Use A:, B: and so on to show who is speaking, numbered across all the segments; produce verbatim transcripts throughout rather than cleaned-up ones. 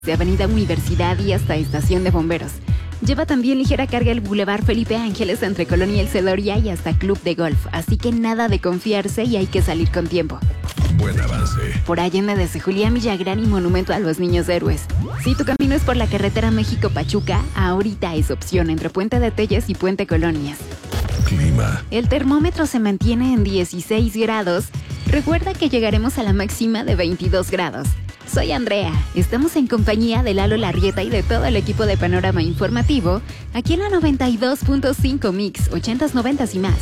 A: de Avenida Universidad y hasta Estación de Bomberos. Lleva también ligera carga el Boulevard Felipe Ángeles entre Colonia El Celoria y hasta Club de Golf, así que nada de confiarse y hay que salir con tiempo.
B: Buen avance.
A: Por Allende desde Julián Villagrán y Monumento a los Niños Héroes. Si tu camino es por la carretera México-Pachuca, ahorita es opción entre Puente de Telles y Puente Colonias.
B: Clima.
A: El termómetro se mantiene en dieciséis grados. Recuerda que llegaremos a la máxima de veintidós grados. Soy Andrea, estamos en compañía de Lalo Larrieta y de todo el equipo de Panorama Informativo, aquí en la noventa y dos punto cinco Mix, ochentas, noventas y más.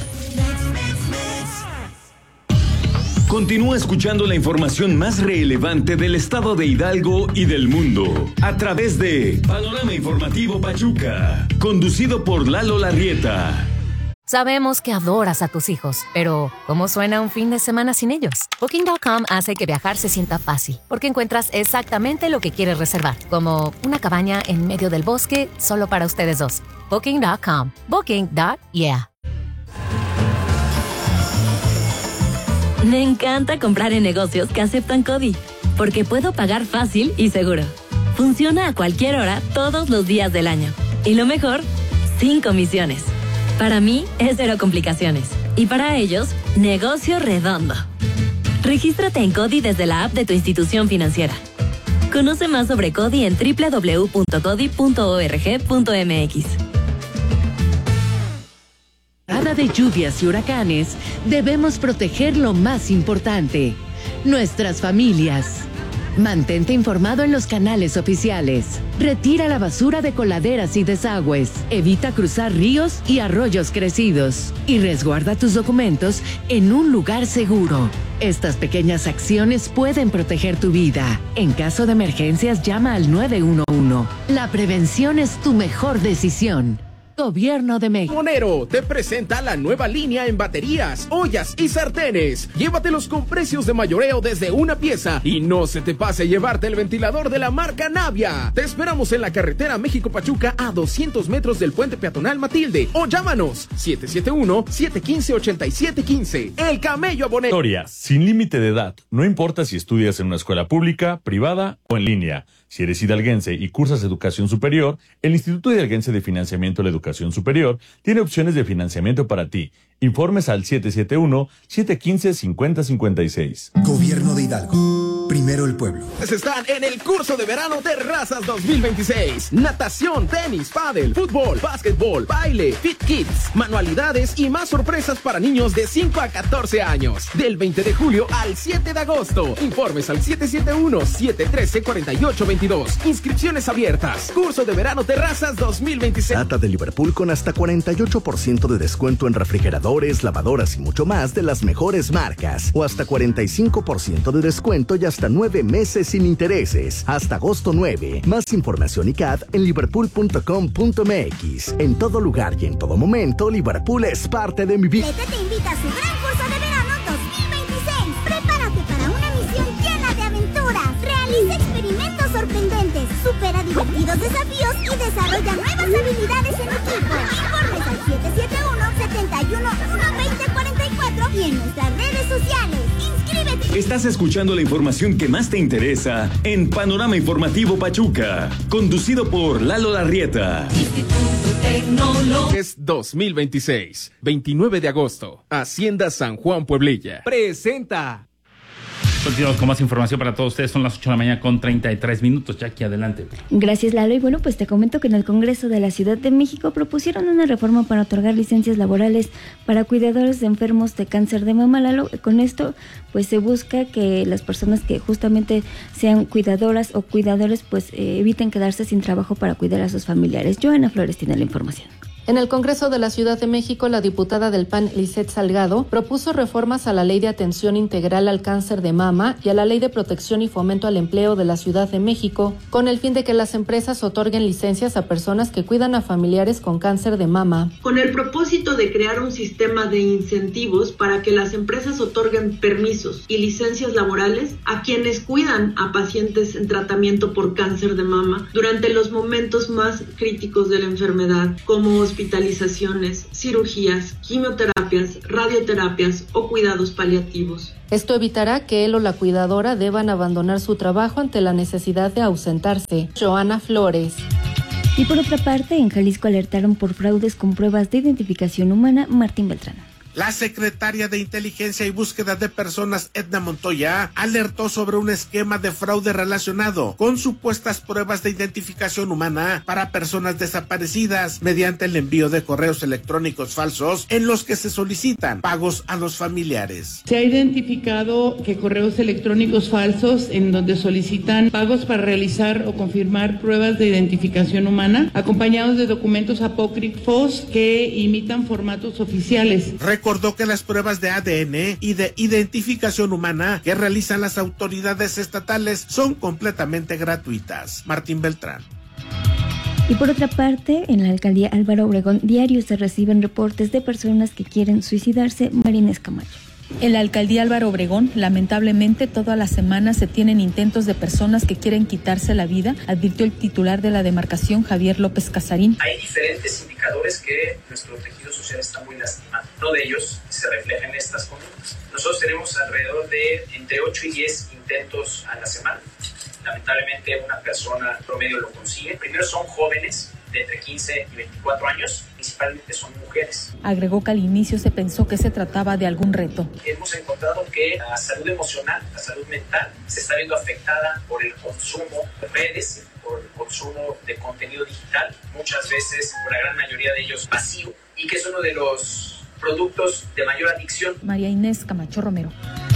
C: Continúa escuchando la información más relevante del estado de Hidalgo y del mundo a través de Panorama Informativo Pachuca, conducido por Lalo Larrieta.
D: Sabemos que adoras a tus hijos, pero ¿cómo suena un fin de semana sin ellos? Booking punto com hace que viajar se sienta fácil, porque encuentras exactamente lo que quieres reservar, como una cabaña en medio del bosque solo para ustedes dos. Booking punto com. Booking. Yeah.
E: Me encanta comprar en negocios que aceptan CODI, porque puedo pagar fácil y seguro. Funciona a cualquier hora, todos los días del año. Y lo mejor, sin comisiones. Para mí, es cero complicaciones. Y para ellos, negocio redondo. Regístrate en CODI desde la app de tu institución financiera. Conoce más sobre CODI en doble u doble u doble u punto codi punto org punto m x.
F: Temporada de lluvias y huracanes, debemos proteger lo más importante, nuestras familias. Mantente informado en los canales oficiales. Retira la basura de coladeras y desagües. Evita cruzar ríos y arroyos crecidos. Y resguarda tus documentos en un lugar seguro. Estas pequeñas acciones pueden proteger tu vida. En caso de emergencias, llama al nueve uno uno. La prevención es tu mejor decisión. Gobierno de México.
G: Monero te presenta la nueva línea en baterías, ollas y sartenes. Llévatelos con precios de mayoreo desde una pieza y no se te pase llevarte el ventilador de la marca Navia. Te esperamos en la carretera México-Pachuca a doscientos metros del puente peatonal Matilde o llámanos siete siete uno, siete uno cinco, ocho siete uno cinco. El Camello Monero.
H: Historia sin límite de edad. No importa si estudias en una escuela pública, privada o en línea. Si eres hidalguense y cursas educación superior, el Instituto Hidalguense de Financiamiento de la Educación Superior tiene opciones de financiamiento para ti. Informes al siete siete uno, siete uno cinco, cinco cero cinco seis.
I: Gobierno de Hidalgo. Primero el pueblo.
G: Están en el curso de verano Terrazas dos mil veintiséis. Natación, tenis, pádel, fútbol, básquetbol, baile, fit kids, manualidades y más sorpresas para niños de cinco a catorce años. Del veinte de julio al siete de agosto. Informes al siete siete uno, siete uno tres, cuatro ocho dos dos. Inscripciones abiertas. Curso de verano Terrazas dos mil veintiséis.
J: Data de Liverpool con hasta cuarenta y ocho por ciento de descuento en refrigeradores, lavadoras y mucho más de las mejores marcas. O hasta cuarenta y cinco por ciento de descuento y hasta nueve meses sin intereses. Hasta agosto nueve. Más información y C A D en liverpool punto com punto m x. En todo lugar y en todo momento, Liverpool es parte de mi vida.
K: Lete te invita a su gran curso de verano dos mil veintiséis. Prepárate para una misión llena de aventuras. Realiza experimentos sorprendentes, supera divertidos desafíos y desarrolla nuevas habilidades en equipo. Informes al siete siete uno, siete uno uno, dos cero cuatro cuatro y en nuestras redes sociales. ¡Inscríbete!
C: Estás escuchando la información que más te interesa en Panorama Informativo Pachuca, conducido por Lalo Larrieta.
G: Es dos mil veintiséis, veintinueve de agosto. Hacienda San Juan Pueblilla presenta.
L: Continuamos con más información para todos ustedes. Son las ocho de la mañana con treinta y tres minutos. Jackie, adelante.
M: Gracias, Lalo. Y bueno, pues te comento que en el Congreso de la Ciudad de México propusieron una reforma para otorgar licencias laborales para cuidadores de enfermos de cáncer de mama, Lalo. Con esto, pues se busca que las personas que justamente sean cuidadoras o cuidadores, pues eh, eviten quedarse sin trabajo para cuidar a sus familiares. Joana Flores tiene la información.
N: En el Congreso de la Ciudad de México, la diputada del P A N, Lisette Salgado, propuso reformas a la Ley de Atención Integral al Cáncer de Mama y a la Ley de Protección y Fomento al Empleo de la Ciudad de México, con el fin de que las empresas otorguen licencias a personas que cuidan a familiares con cáncer de mama.
O: Con el propósito de crear un sistema de incentivos para que las empresas otorguen permisos y licencias laborales a quienes cuidan a pacientes en tratamiento por cáncer de mama durante los momentos más críticos de la enfermedad, como hospitalizaciones, cirugías, quimioterapia quimioterapias, radioterapias o cuidados paliativos.
N: Esto evitará que él o la cuidadora deban abandonar su trabajo ante la necesidad de ausentarse. Joana Flores.
M: Y por otra parte, en Jalisco alertaron por fraudes con pruebas de identificación humana. Martín Beltrán.
P: La secretaria de Inteligencia y Búsqueda de Personas, Edna Montoya, alertó sobre un esquema de fraude relacionado con supuestas pruebas de identificación humana para personas desaparecidas mediante el envío de correos electrónicos falsos en los que se solicitan pagos a los familiares.
Q: Se ha identificado que correos electrónicos falsos en donde solicitan pagos para realizar o confirmar pruebas de identificación humana, acompañados de documentos apócrifos que imitan formatos oficiales.
P: Recordó que las pruebas de A D N y de identificación humana que realizan las autoridades estatales son completamente gratuitas. Martín Beltrán.
M: Y por otra parte, en la alcaldía Álvaro Obregón, diario se reciben reportes de personas que quieren suicidarse. Marina Escamayo.
R: En la alcaldía Álvaro Obregón, lamentablemente, todas las semanas se tienen intentos de personas que quieren quitarse la vida, advirtió el titular de la demarcación, Javier López Casarín.
S: Hay diferentes indicadores que nuestro tejido social está muy lastimado. Uno de ellos se refleja en estas conductas. Nosotros tenemos alrededor de entre ocho y diez intentos a la semana. Lamentablemente, una persona promedio lo consigue. Primero son jóvenes de entre quince y veinticuatro años, principalmente son mujeres.
R: Agregó que al inicio se pensó que se trataba de algún reto.
S: Hemos encontrado que la salud emocional, la salud mental, se está viendo afectada por el consumo de redes, por el consumo de contenido digital, muchas veces, por la gran mayoría de ellos, vacío, y que es uno de los productos de mayor adicción.
R: María Inés Camacho Romero.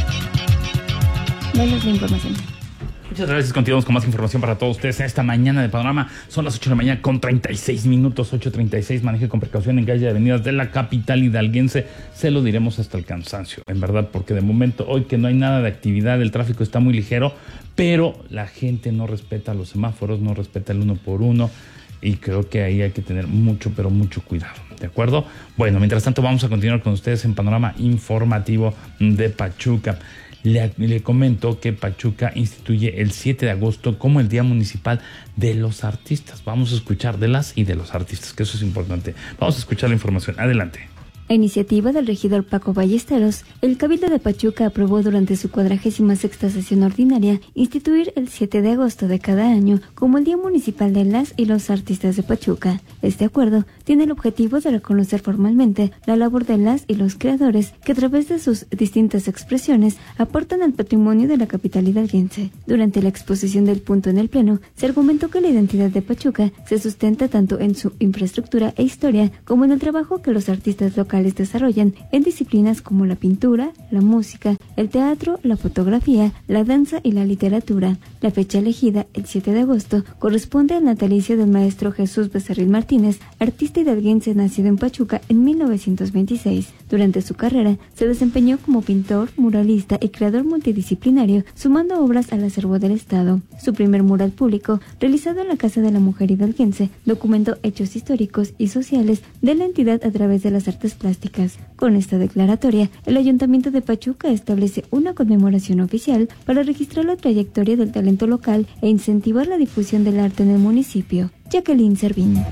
M: Velos la información.
L: Muchas gracias. Continuamos con más información para todos ustedes en esta mañana de Panorama. Son las ocho de la mañana con treinta y seis minutos, ocho treinta y seis. Maneje con precaución en calle de avenidas de la capital hidalguense. Se lo diremos hasta el cansancio, en verdad, porque de momento, hoy que no hay nada de actividad, el tráfico está muy ligero, pero la gente no respeta los semáforos, no respeta el uno por uno, y creo que ahí hay que tener mucho, pero mucho cuidado, ¿de acuerdo? Bueno, mientras tanto vamos a continuar con ustedes en Panorama Informativo de Pachuca. Le, le comento que Pachuca instituye el siete de agosto como el Día Municipal de los Artistas. Vamos a escuchar de las y de los artistas, que eso es importante. Vamos a escuchar la información. Adelante.
M: A iniciativa del regidor Paco Ballesteros, el Cabildo de Pachuca aprobó durante su cuadragésima sexta sesión ordinaria instituir el siete de agosto de cada año como el Día Municipal de las y los Artistas de Pachuca. Este acuerdo tiene el objetivo de reconocer formalmente la labor de las y los creadores que a través de sus distintas expresiones aportan al patrimonio de la capital hidalguense. Durante la exposición del punto en el Pleno, se argumentó que la identidad de Pachuca se sustenta tanto en su infraestructura e historia como en el trabajo que los artistas locales desarrollan en disciplinas como la pintura, la música, el teatro, la fotografía, la danza y la literatura. La fecha elegida, el siete de agosto, corresponde al natalicio del maestro Jesús Becerril Martínez, artista hidalguense nacido en Pachuca en mil novecientos veintiséis. Durante su carrera, se desempeñó como pintor, muralista y creador multidisciplinario, sumando obras al acervo del Estado. Su primer mural público, realizado en la Casa de la Mujer hidalguense, documentó hechos históricos y sociales de la entidad a través de las artes plásticas. Con esta declaratoria, el Ayuntamiento de Pachuca establece una conmemoración oficial para registrar la trayectoria del talento local e incentivar la difusión del arte en el municipio. Jacqueline Servín.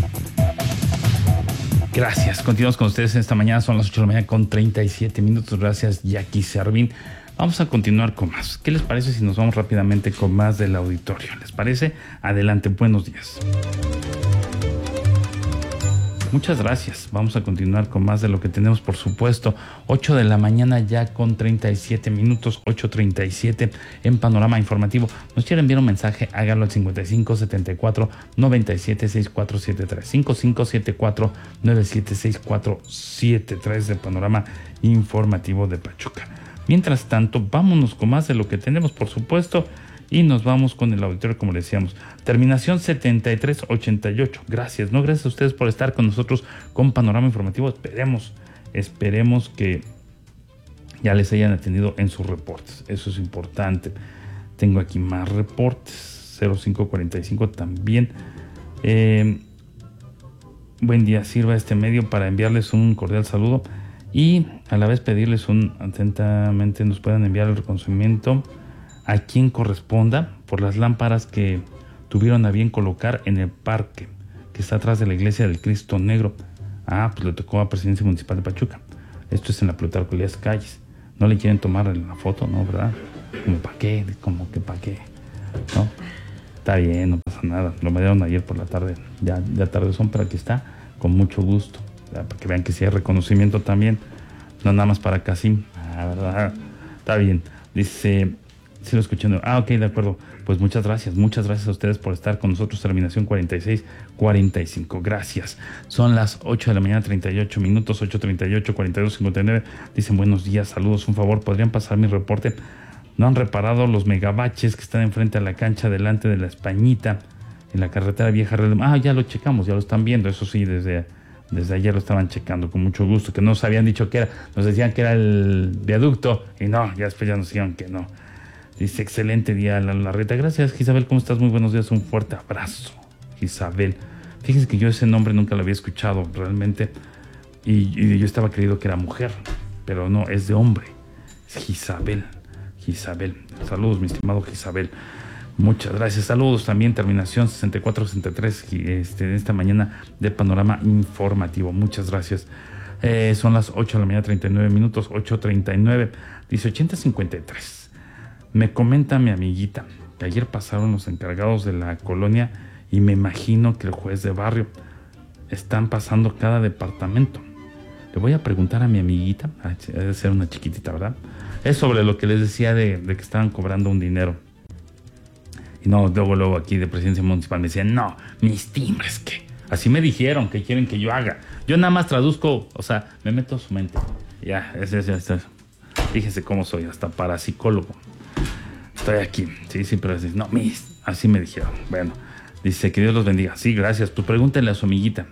L: Gracias. Continuamos con ustedes en esta mañana. Son las ocho de la mañana con treinta y siete minutos. Gracias, Jackie Servín. Vamos a continuar con más. ¿Qué les parece si nos vamos rápidamente con más del auditorio? ¿Les parece? Adelante. Buenos días. Muchas gracias. Vamos a continuar con más de lo que tenemos, por supuesto. ocho de la mañana ya con treinta y siete minutos, ocho treinta y siete en Panorama Informativo. Nos quiere enviar un mensaje, hágalo al cincuenta y cinco setenta y cuatro noventa y siete sesenta y cuatro setenta y tres. cincuenta y cinco setenta y cuatro noventa y siete sesenta y cuatro setenta y tres de Panorama Informativo de Pachuca. Mientras tanto, vámonos con más de lo que tenemos, por supuesto. Y nos vamos con el auditorio, como le decíamos. Terminación setenta y tres ochenta y ocho. Gracias, ¿no? Gracias a ustedes por estar con nosotros con Panorama Informativo. Esperemos, esperemos que ya les hayan atendido en sus reportes. Eso es importante. Tengo aquí más reportes. cero cinco cuarenta y cinco también. Eh, buen día, sirva este medio para enviarles un cordial saludo y a la vez pedirles un atentamente nos puedan enviar el reconocimiento a quien corresponda por las lámparas que tuvieron a bien colocar en el parque que está atrás de la iglesia del Cristo Negro. Ah, pues le tocó a Presidencia Municipal de Pachuca. Esto es en la Plutarco Elías Calles. No le quieren tomar la foto, ¿no? ¿Verdad? Como para qué, como que para qué, ¿no? Está bien, no pasa nada. Lo mandaron ayer por la tarde, ya, ya tarde son, pero aquí está, con mucho gusto. Para que vean que sí hay reconocimiento también, no nada más para Casim. Ah, ¿verdad? Está bien. Dice, sí lo escuché. Ah, ok, de acuerdo. Pues muchas gracias, muchas gracias a ustedes por estar con nosotros. Terminación cuarenta y seis cuarenta y cinco. Gracias. Son las ocho de la mañana, treinta y ocho minutos, ocho treinta y ocho, cuarenta y dos cincuenta y nueve. Dicen buenos días, saludos, un favor, ¿podrían pasar mi reporte? No han reparado los megabaches que están enfrente a la cancha, delante de la Españita, en la carretera vieja. Ah, ya lo checamos, ya lo están viendo, eso sí, desde, desde ayer lo estaban checando con mucho gusto, que no nos habían dicho que era, nos decían que era el viaducto, y no, ya después ya nos dijeron que no. Dice, excelente día, la Larrieta. Gracias, Isabel, ¿cómo estás? Muy buenos días, un fuerte abrazo, Isabel. Fíjense que yo ese nombre nunca lo había escuchado realmente, y, y yo estaba creído que era mujer, pero no, es de hombre, es Isabel. Isabel, saludos mi estimado Isabel, muchas gracias. Saludos también, terminación sesenta y cuatro sesenta y tres, este, esta mañana de Panorama Informativo, muchas gracias. Eh, son las ocho de la mañana, treinta y nueve minutos, ocho treinta y nueve. Dice ochenta cincuenta y tres. Me comenta mi amiguita que ayer pasaron los encargados de la colonia y me imagino que el juez de barrio están pasando cada departamento. Le voy a preguntar a mi amiguita, debe ser una chiquitita, ¿verdad? Es sobre lo que les decía de, de que estaban cobrando un dinero. Y no, luego, luego aquí de Presidencia Municipal me decían, no, mis timbres, ¿qué? Así me dijeron que quieren que yo haga. Yo nada más traduzco, o sea, me meto en su mente. Ya, es, es, es, es. Fíjense cómo soy, hasta parapsicólogo. Estoy aquí, sí, sí, pero no, mis, así me dijeron. Bueno, dice que Dios los bendiga. Sí, gracias. Pues pregúntenle a su amiguita.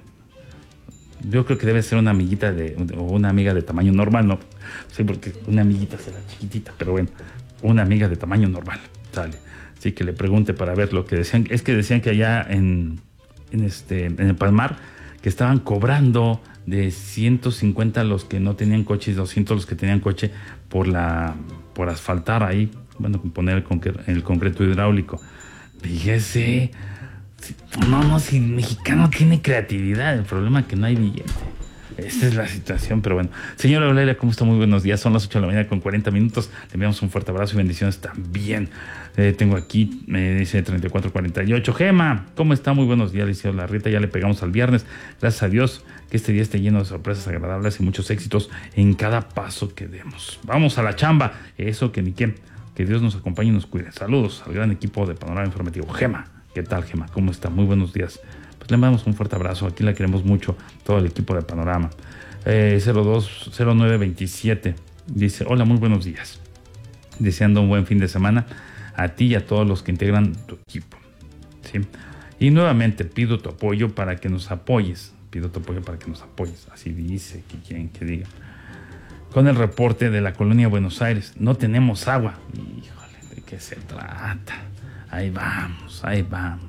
L: Yo creo que debe ser una amiguita de, o una amiga de tamaño normal, ¿no? Sí, porque una amiguita será chiquitita, pero bueno, una amiga de tamaño normal, sale. Así que le pregunte para ver lo que decían. Es que decían que allá en, en, este, en el Palmar, que estaban cobrando de ciento cincuenta los que no tenían coche y doscientos los que tenían coche por la por asfaltar ahí, bueno, poner el, concre- el concreto hidráulico. Fíjese, no, no, si el mexicano tiene creatividad, el problema es que no hay billete. Esa es la situación, pero bueno. Señora Valeria, ¿cómo está? Muy buenos días. Son las ocho de la mañana con cuarenta minutos. Le enviamos un fuerte abrazo y bendiciones también. Eh, tengo aquí, me dice treinta y cuatro cuarenta y ocho. Gema, ¿cómo está? Muy buenos días, Liceo Larrieta. Ya le pegamos al viernes. Gracias a Dios que este día esté lleno de sorpresas agradables y muchos éxitos en cada paso que demos. Vamos a la chamba. Eso que ni quién. Que Dios nos acompañe y nos cuide. Saludos al gran equipo de Panorama Informativo. Gema, ¿qué tal, Gema? ¿Cómo está? Muy buenos días. Pues le mandamos un fuerte abrazo. Aquí la queremos mucho, todo el equipo de Panorama. Eh, cero dos cero nueve veintisiete dice, hola, muy buenos días. Deseando un buen fin de semana a ti y a todos los que integran tu equipo. ¿Sí? Y nuevamente pido tu apoyo para que nos apoyes. Pido tu apoyo para que nos apoyes. Así dice, que quieren que diga. Con el reporte de la colonia Buenos Aires. No tenemos agua. Híjole, ¿de qué se trata? Ahí vamos, ahí vamos.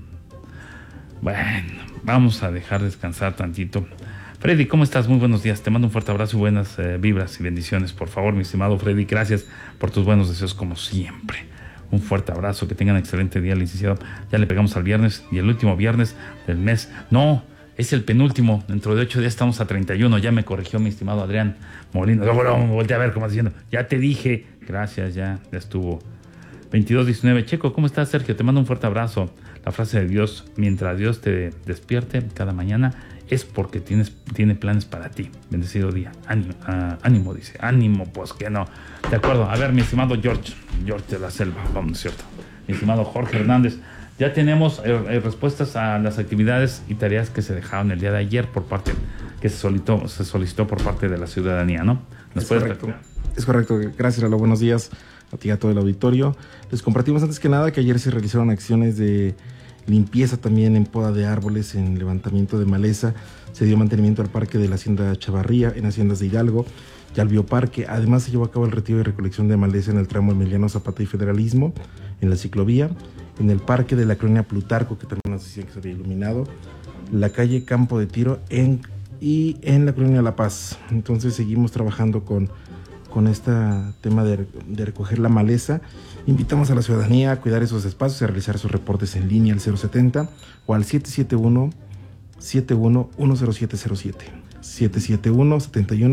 L: Bueno, vamos a dejar descansar tantito. Freddy, ¿cómo estás? Muy buenos días. Te mando un fuerte abrazo y buenas eh, vibras y bendiciones. Por favor, mi estimado Freddy, gracias por tus buenos deseos como siempre. Un fuerte abrazo, que tengan un excelente día, licenciado. Ya le pegamos al viernes y el último viernes del mes. No, es el penúltimo. Dentro de ocho días estamos a treinta y uno. Ya me corrigió mi estimado Adrián Molina. Luego, luego me volteé a ver cómo diciendo. Ya te dije. Gracias, ya, ya estuvo. veintidós diecinueve. Checo, ¿cómo estás, Sergio? Te mando un fuerte abrazo. La frase de Dios, mientras Dios te despierte cada mañana, es porque tienes, tiene planes para ti. Bendecido día. Ánimo, uh, ánimo, dice. Ánimo, pues que no. De acuerdo. A ver, mi estimado George. George de la Selva. Vamos, ¿cierto? Mi estimado Jorge Hernández. Ya tenemos eh, respuestas a las actividades y tareas que se dejaron el día de ayer por parte, que se solicitó, se solicitó por parte de la ciudadanía, ¿no? ¿Nos
T: es
L: puedes
T: correcto.
L: platicar?
T: Es correcto. Gracias, Lalo. Buenos días a ti y a todo el auditorio. Les compartimos antes que nada que ayer se realizaron acciones de limpieza también en poda de árboles, en levantamiento de maleza. Se dio mantenimiento al parque de la Hacienda Chavarría, en Haciendas de Hidalgo y al Bioparque. Además se llevó a cabo el retiro y recolección de maleza en el tramo Emiliano Zapata y Federalismo, en la ciclovía, en el parque de la colonia Plutarco, que también nos decían que se había iluminado, la calle Campo de Tiro en, y en la colonia La Paz. Entonces seguimos trabajando con, con este tema de, de recoger la maleza. Invitamos a la ciudadanía a cuidar esos espacios y a realizar sus reportes en línea al cero setenta o al siete siete uno, siete uno uno cero siete cero siete. siete siete uno, siete uno,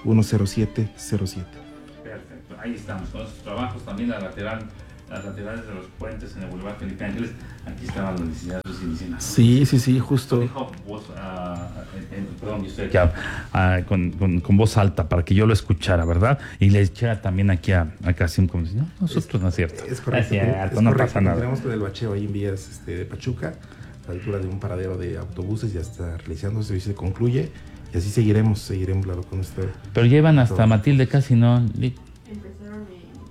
T: uno cero siete cero siete.
L: Perfecto, ahí estamos con los trabajos también la lateral, las laterales de los puentes en el Boulevard Felipe Ángeles. Aquí estaban los licenciados y licenciadas.
T: Sí, sí, sí, justo.
L: Dijo voz, uh, en, en, perdón, yo estoy aquí uh, con, con, con voz alta para que yo lo escuchara, ¿verdad? Y le echara también aquí a, a Casim como si no, nosotros no es cierto.
T: Es correcto,
L: es cierto,
T: es
L: no
T: correcto.
L: pasa nada.
T: Tenemos con el bacheo ahí en vías este, de Pachuca, a la altura de un paradero de autobuses, ya está realizando, el servicio se concluye y así seguiremos, seguiremos claro, con este.
L: Pero llevan hasta todo. Matilde casi, ¿no? Empezaron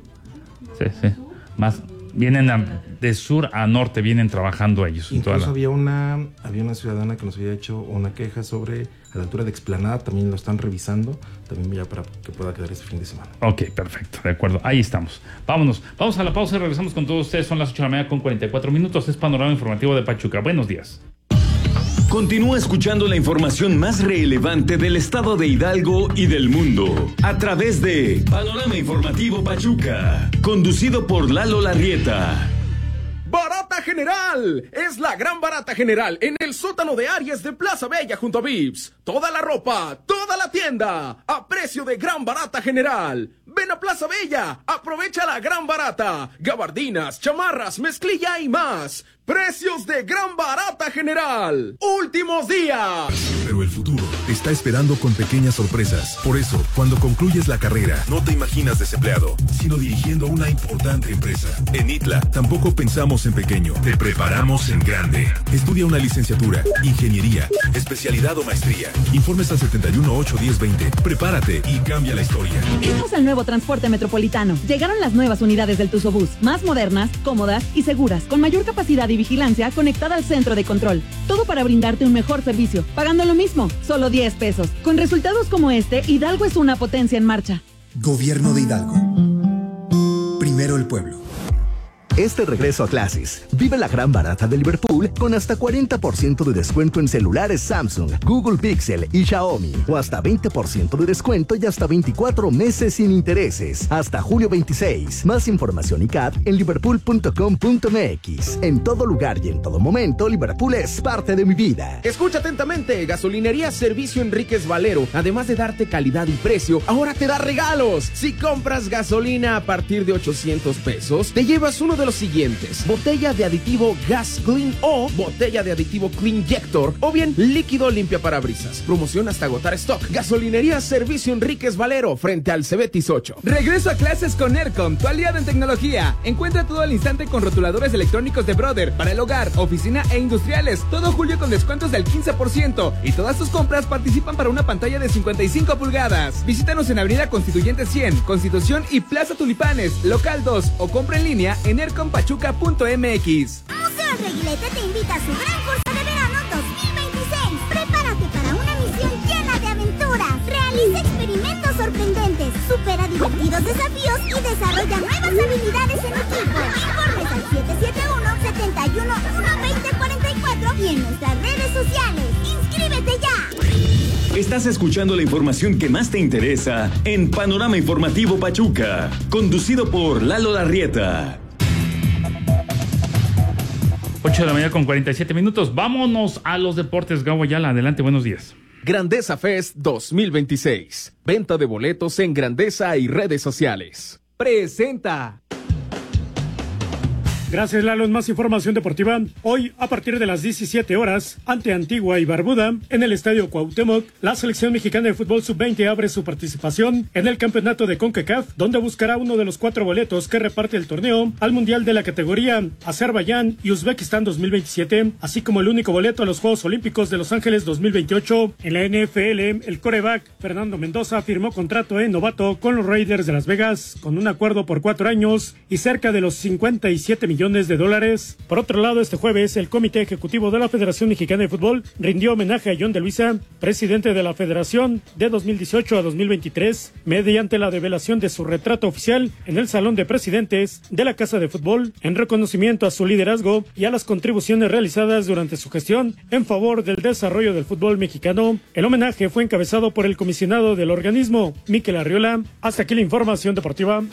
L: en... Sí, sí, más... Vienen a, de sur a norte, vienen trabajando ellos.
T: Incluso
L: la...
T: había una había una ciudadana que nos había hecho una queja sobre a la altura de Explanada, también lo están revisando, también ya para que pueda quedar este fin de semana.
L: Ok, perfecto, de acuerdo, ahí estamos. Vámonos, vamos a la pausa y regresamos con todos ustedes. Son las ocho de la mañana con cuarenta y cuatro minutos, es Panorama Informativo de Pachuca. Buenos días.
C: Continúa escuchando la información más relevante del estado de Hidalgo y del mundo a través de Panorama Informativo Pachuca, conducido por Lalo Larrieta.
G: Barata General, es la gran barata general en el sótano de Aries de Plaza Bella junto a Vips. Toda la ropa, toda la tienda, a precio de gran barata general. Ven a Plaza Bella, aprovecha la gran barata. Gabardinas, chamarras, mezclilla y más. Precios de gran barata general. Últimos días.
B: Pero el futuro te está esperando con pequeñas sorpresas. Por eso, cuando concluyes la carrera, no te imaginas desempleado, sino dirigiendo una importante empresa. En I T L A tampoco pensamos en pequeño, te preparamos en grande. Estudia una licenciatura, ingeniería, especialidad o maestría. Informes al setenta y uno ocho diez veinte. Prepárate y cambia la historia.
U: Somos el nuevo transporte metropolitano. Llegaron las nuevas unidades del Tuzobús, más modernas, cómodas y seguras, con mayor capacidad y vigilancia conectada al centro de control. Todo para brindarte un mejor servicio, pagando lo mismo, solo diez pesos. Con resultados como este, Hidalgo es una potencia en marcha.
I: Gobierno de Hidalgo. Primero el pueblo.
J: Este regreso a clases, vive la gran barata de Liverpool con hasta cuarenta por ciento de descuento en celulares Samsung, Google Pixel y Xiaomi, o hasta veinte por ciento de descuento y hasta veinticuatro meses sin intereses, hasta julio veintiséis. Más información y C A T en liverpool punto com punto m x. En todo lugar y en todo momento, Liverpool es parte de mi vida.
G: Escucha atentamente, Gasolinería Servicio Enríquez Valero, además de darte calidad y precio, ahora te da regalos. Si compras gasolina a partir de ochocientos pesos, te llevas uno de los siguientes: botella de aditivo Gas Clean o botella de aditivo Cleanjector, o bien líquido limpia parabrisas. Promoción hasta agotar stock. Gasolinería Servicio Enríquez Valero, frente al Cebetis ocho.
V: Regreso a clases con Aircom, tu aliado en tecnología. Encuentra todo al instante con rotuladores electrónicos de Brother para el hogar, oficina e industriales. Todo julio con descuentos del quince por ciento y todas tus compras participan para una pantalla de cincuenta y cinco pulgadas. Visítanos en Avenida Constituyente cien, Constitución y Plaza Tulipanes, local dos, o compra en línea en aircom pachuca punto m x.
K: Museo El Reguilete te invita a su gran curso de verano dos mil veintiséis. Prepárate para una misión llena de aventuras. Realiza experimentos sorprendentes, supera divertidos desafíos y desarrolla nuevas habilidades en equipo. Informes al siete siete uno, siete uno, uno dos cero cuatro cuatro y en nuestras redes sociales. ¡Inscríbete ya!
C: Estás escuchando la información que más te interesa en Panorama Informativo Pachuca, conducido por Lalo Larrieta.
L: ocho de la mañana con cuarenta y siete minutos. Vámonos a los deportes. Gabo Ayala, adelante, buenos días.
G: Grandeza Fest dos mil veintiséis. Venta de boletos en Grandeza y redes sociales.
V: Presenta.
W: Gracias, Lalo. En más información deportiva, hoy a partir de las diecisiete horas, ante Antigua y Barbuda, en el Estadio Cuauhtémoc, la selección mexicana de fútbol sub veinte abre su participación en el campeonato de CONCACAF, donde buscará uno de los cuatro boletos que reparte el torneo al Mundial de la categoría Azerbaiyán y Uzbekistán dos mil veintisiete, así como el único boleto a los Juegos Olímpicos de Los Ángeles dos mil veintiocho. En la N F L, el quarterback Fernando Mendoza firmó contrato en novato con los Raiders de Las Vegas, con un acuerdo por cuatro años y cerca de los cincuenta y siete millones de dólares. Por otro lado, este jueves, el Comité Ejecutivo de la Federación Mexicana de Fútbol rindió homenaje a John de Luisa, presidente de la Federación de dos mil dieciocho a dos mil veintitrés, mediante la develación de su retrato oficial en el Salón de Presidentes de la Casa de Fútbol, en reconocimiento a su liderazgo y a las contribuciones realizadas durante su gestión en favor del desarrollo del fútbol mexicano. El homenaje fue encabezado por el comisionado del organismo, Miquel Arriola. Hasta aquí la información deportiva.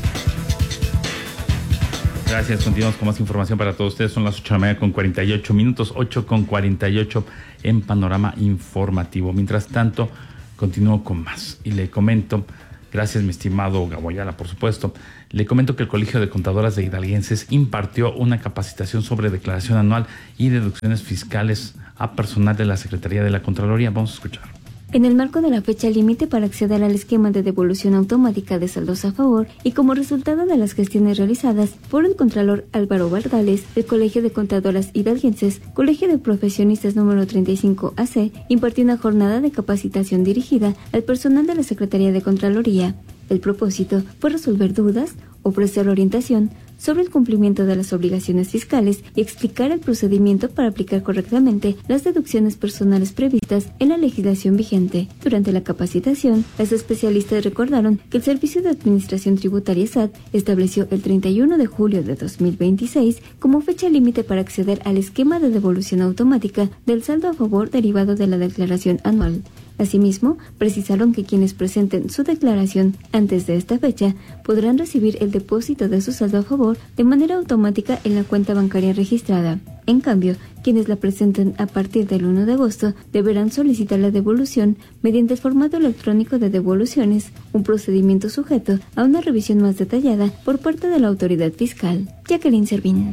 L: Gracias, continuamos con más información para todos ustedes. Son las ocho de la mañana con cuarenta y ocho minutos, ocho con cuarenta y ocho en Panorama Informativo. Mientras tanto, continúo con más y le comento, gracias mi estimado Gaboyala, por supuesto, le comento que el Colegio de Contadoras de Hidalguenses impartió una capacitación sobre declaración anual y deducciones fiscales a personal de la Secretaría de la Contraloría. Vamos a escuchar.
M: En el marco de la fecha límite para acceder al esquema de devolución automática de saldos a favor y como resultado de las gestiones realizadas por el Contralor Álvaro Bardales, el Colegio de Contadoras Hidalguenses, Colegio de Profesionistas número treinta y cinco A C, impartió una jornada de capacitación dirigida al personal de la Secretaría de Contraloría. El propósito fue resolver dudas, ofrecer orientación sobre el cumplimiento de las obligaciones fiscales y explicar el procedimiento para aplicar correctamente las deducciones personales previstas en la legislación vigente. Durante la capacitación, las especialistas recordaron que el Servicio de Administración Tributaria S A T estableció el treinta y uno de julio de dos mil veintiséis como fecha límite para acceder al esquema de devolución automática del saldo a favor derivado de la declaración anual. Asimismo, precisaron que quienes presenten su declaración antes de esta fecha podrán recibir el depósito de su saldo a favor de manera automática en la cuenta bancaria registrada. En cambio, quienes la presenten a partir del primero de agosto deberán solicitar la devolución mediante el formato electrónico de devoluciones, un procedimiento sujeto a una revisión más detallada por parte de la autoridad fiscal. Jacqueline Servín.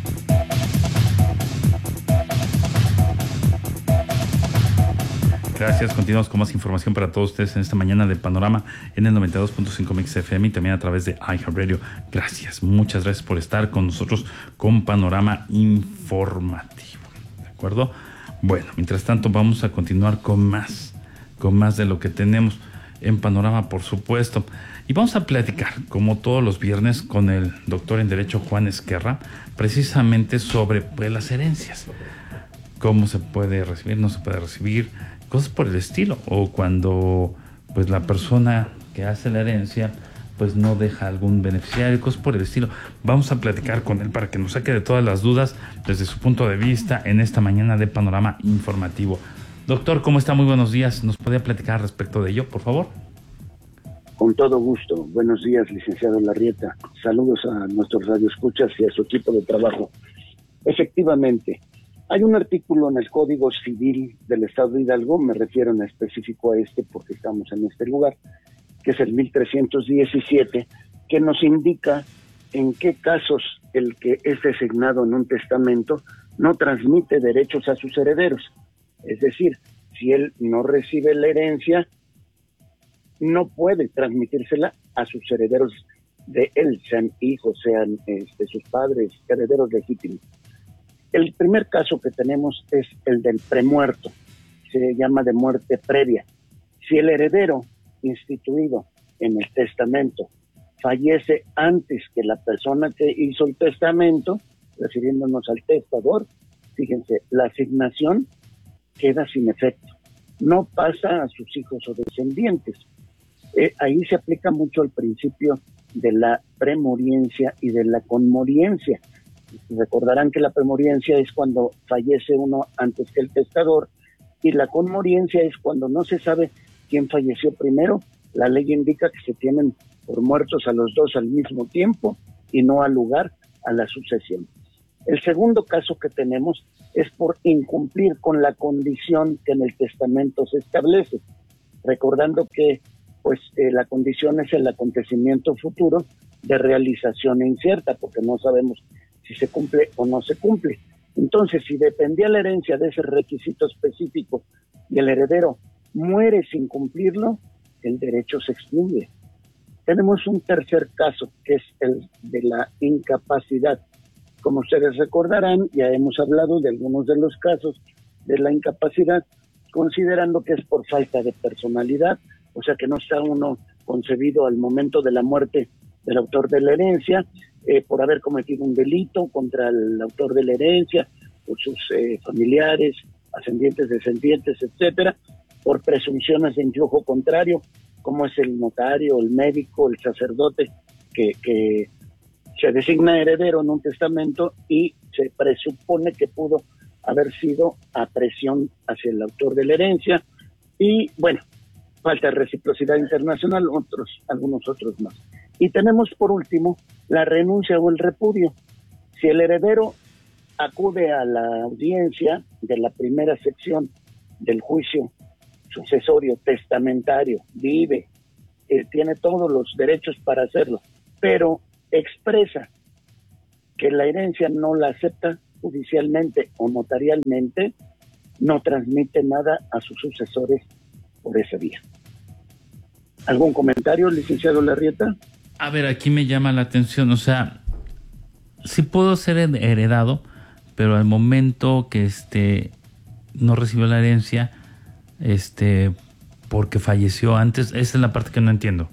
L: Gracias, continuamos con más información para todos ustedes en esta mañana de Panorama en el noventa y dos punto cinco Mix F M y también a través de iHeartRadio. Gracias, muchas gracias por estar con nosotros con Panorama Informativo. ¿De acuerdo? Bueno, mientras tanto vamos a continuar con más, con más de lo que tenemos en Panorama, por supuesto. Y vamos a platicar, como todos los viernes, con el doctor en Derecho Juan Esquerra, precisamente sobre pues, las herencias. Cómo se puede recibir, no se puede recibir, cosas por el estilo, o cuando pues la persona que hace la herencia pues no deja algún beneficiario, cosas por el estilo. Vamos a platicar con él para que nos saque de todas las dudas desde su punto de vista en esta mañana de Panorama Informativo. Doctor, ¿cómo está? Muy buenos días. ¿Nos podría platicar respecto de ello, por favor?
A: Con todo gusto. Buenos días, licenciado Larrieta. Saludos a nuestros radioescuchas y a su equipo de trabajo. Efectivamente, hay un artículo en el Código Civil del Estado de Hidalgo, me refiero en específico a este porque estamos en este lugar, que es el mil trescientos diecisiete, que nos indica en qué casos el que es designado en un testamento no transmite derechos a sus herederos. Es decir, si él no recibe la herencia, no puede transmitírsela a sus herederos de él, sean hijos, sean este, sus padres, herederos legítimos. El primer caso que tenemos es el del premuerto, se llama de muerte previa. Si el heredero instituido en el testamento fallece antes que la persona que hizo el testamento, refiriéndonos al testador, fíjense, la asignación queda sin efecto, no pasa a sus hijos o descendientes. Eh, ahí se aplica mucho el principio de la premoriencia y de la conmoriencia. Recordarán que la premoriencia es cuando fallece uno antes que el testador y la conmoriencia es cuando no se sabe quién falleció primero. La ley indica que se tienen por muertos a los dos al mismo tiempo y no al lugar a la sucesión. El segundo caso que tenemos es por incumplir con la condición que en el testamento se establece, recordando que pues eh, la condición es el acontecimiento futuro de realización incierta, porque no sabemos si se cumple o no se cumple. Entonces, si dependía la herencia de ese requisito específico y el heredero muere sin cumplirlo, el derecho se extingue. Tenemos un tercer caso, que es el de la incapacidad. Como ustedes recordarán, ya hemos hablado de algunos de los casos de la incapacidad, considerando que es por falta de personalidad, o sea que no está uno concebido al momento de la muerte del autor de la herencia, eh, por haber cometido un delito contra el autor de la herencia, por sus eh, familiares, ascendientes, descendientes, etcétera, por presunciones de influjo contrario, como es el notario, el médico, el sacerdote, que, que se designa heredero en un testamento y se presupone que pudo haber sido a presión hacia el autor de la herencia, y bueno, falta de reciprocidad internacional, otros, algunos otros más. Y tenemos por último la renuncia o el repudio. Si el heredero acude a la audiencia de la primera sección del juicio sucesorio, testamentario, vive, eh, tiene todos los derechos para hacerlo, pero expresa que la herencia no la acepta judicialmente o notarialmente, no transmite nada a sus sucesores por esa vía. ¿Algún comentario, licenciado Larrieta?
L: A ver, aquí me llama la atención, o sea, sí puedo ser heredado, pero al momento que este no recibió la herencia, este, porque falleció antes, esa es la parte que no entiendo.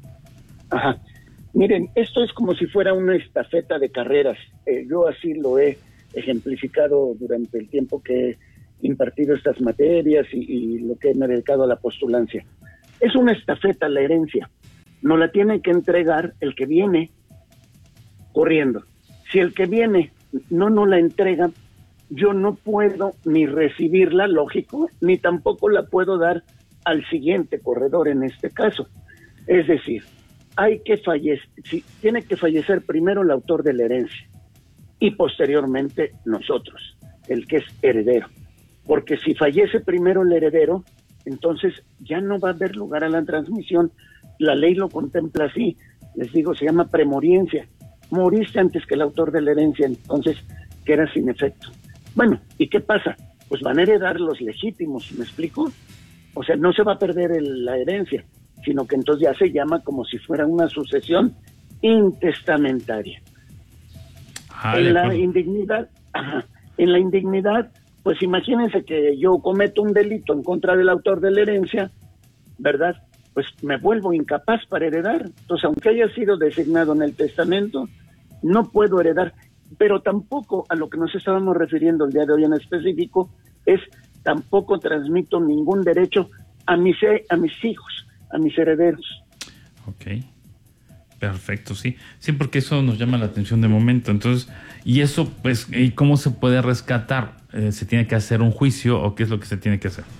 A: Ajá. Miren, esto es como si fuera una estafeta de carreras. Eh, yo así lo he ejemplificado durante el tiempo que he impartido estas materias y, y lo que me he dedicado a la postulancia. Es una estafeta la herencia. Nos la tiene que entregar el que viene corriendo. Si el que viene no nos la entrega, yo no puedo ni recibirla, lógico, ni tampoco la puedo dar al siguiente corredor en este caso. Es decir, hay que fallecer, si, tiene que fallecer primero el autor de la herencia y posteriormente nosotros, el que es heredero. Porque si fallece primero el heredero, entonces ya no va a haber lugar a la transmisión. La ley lo contempla así, les digo, se llama premoriencia. Moriste antes que el autor de la herencia, entonces queda sin efecto. Bueno, ¿y qué pasa? Pues van a heredar los legítimos, ¿me explico? O sea, no se va a perder el, la herencia, sino que entonces ya se llama como si fuera una sucesión intestamentaria. Ah, en la indignidad, ajá, en la indignidad, pues imagínense que yo cometo un delito en contra del autor de la herencia, ¿verdad? Pues me vuelvo incapaz para heredar. Entonces, aunque haya sido designado en el testamento, no puedo heredar. Pero tampoco, a lo que nos estábamos refiriendo el día de hoy en específico, es tampoco transmito ningún derecho a mis, a mis hijos, a mis herederos.
L: Ok, perfecto, sí. Sí, porque eso nos llama la atención de momento. Entonces, y eso, pues, ¿y cómo se puede rescatar? Eh, ¿Se tiene que hacer un juicio o qué es lo que se tiene que hacer?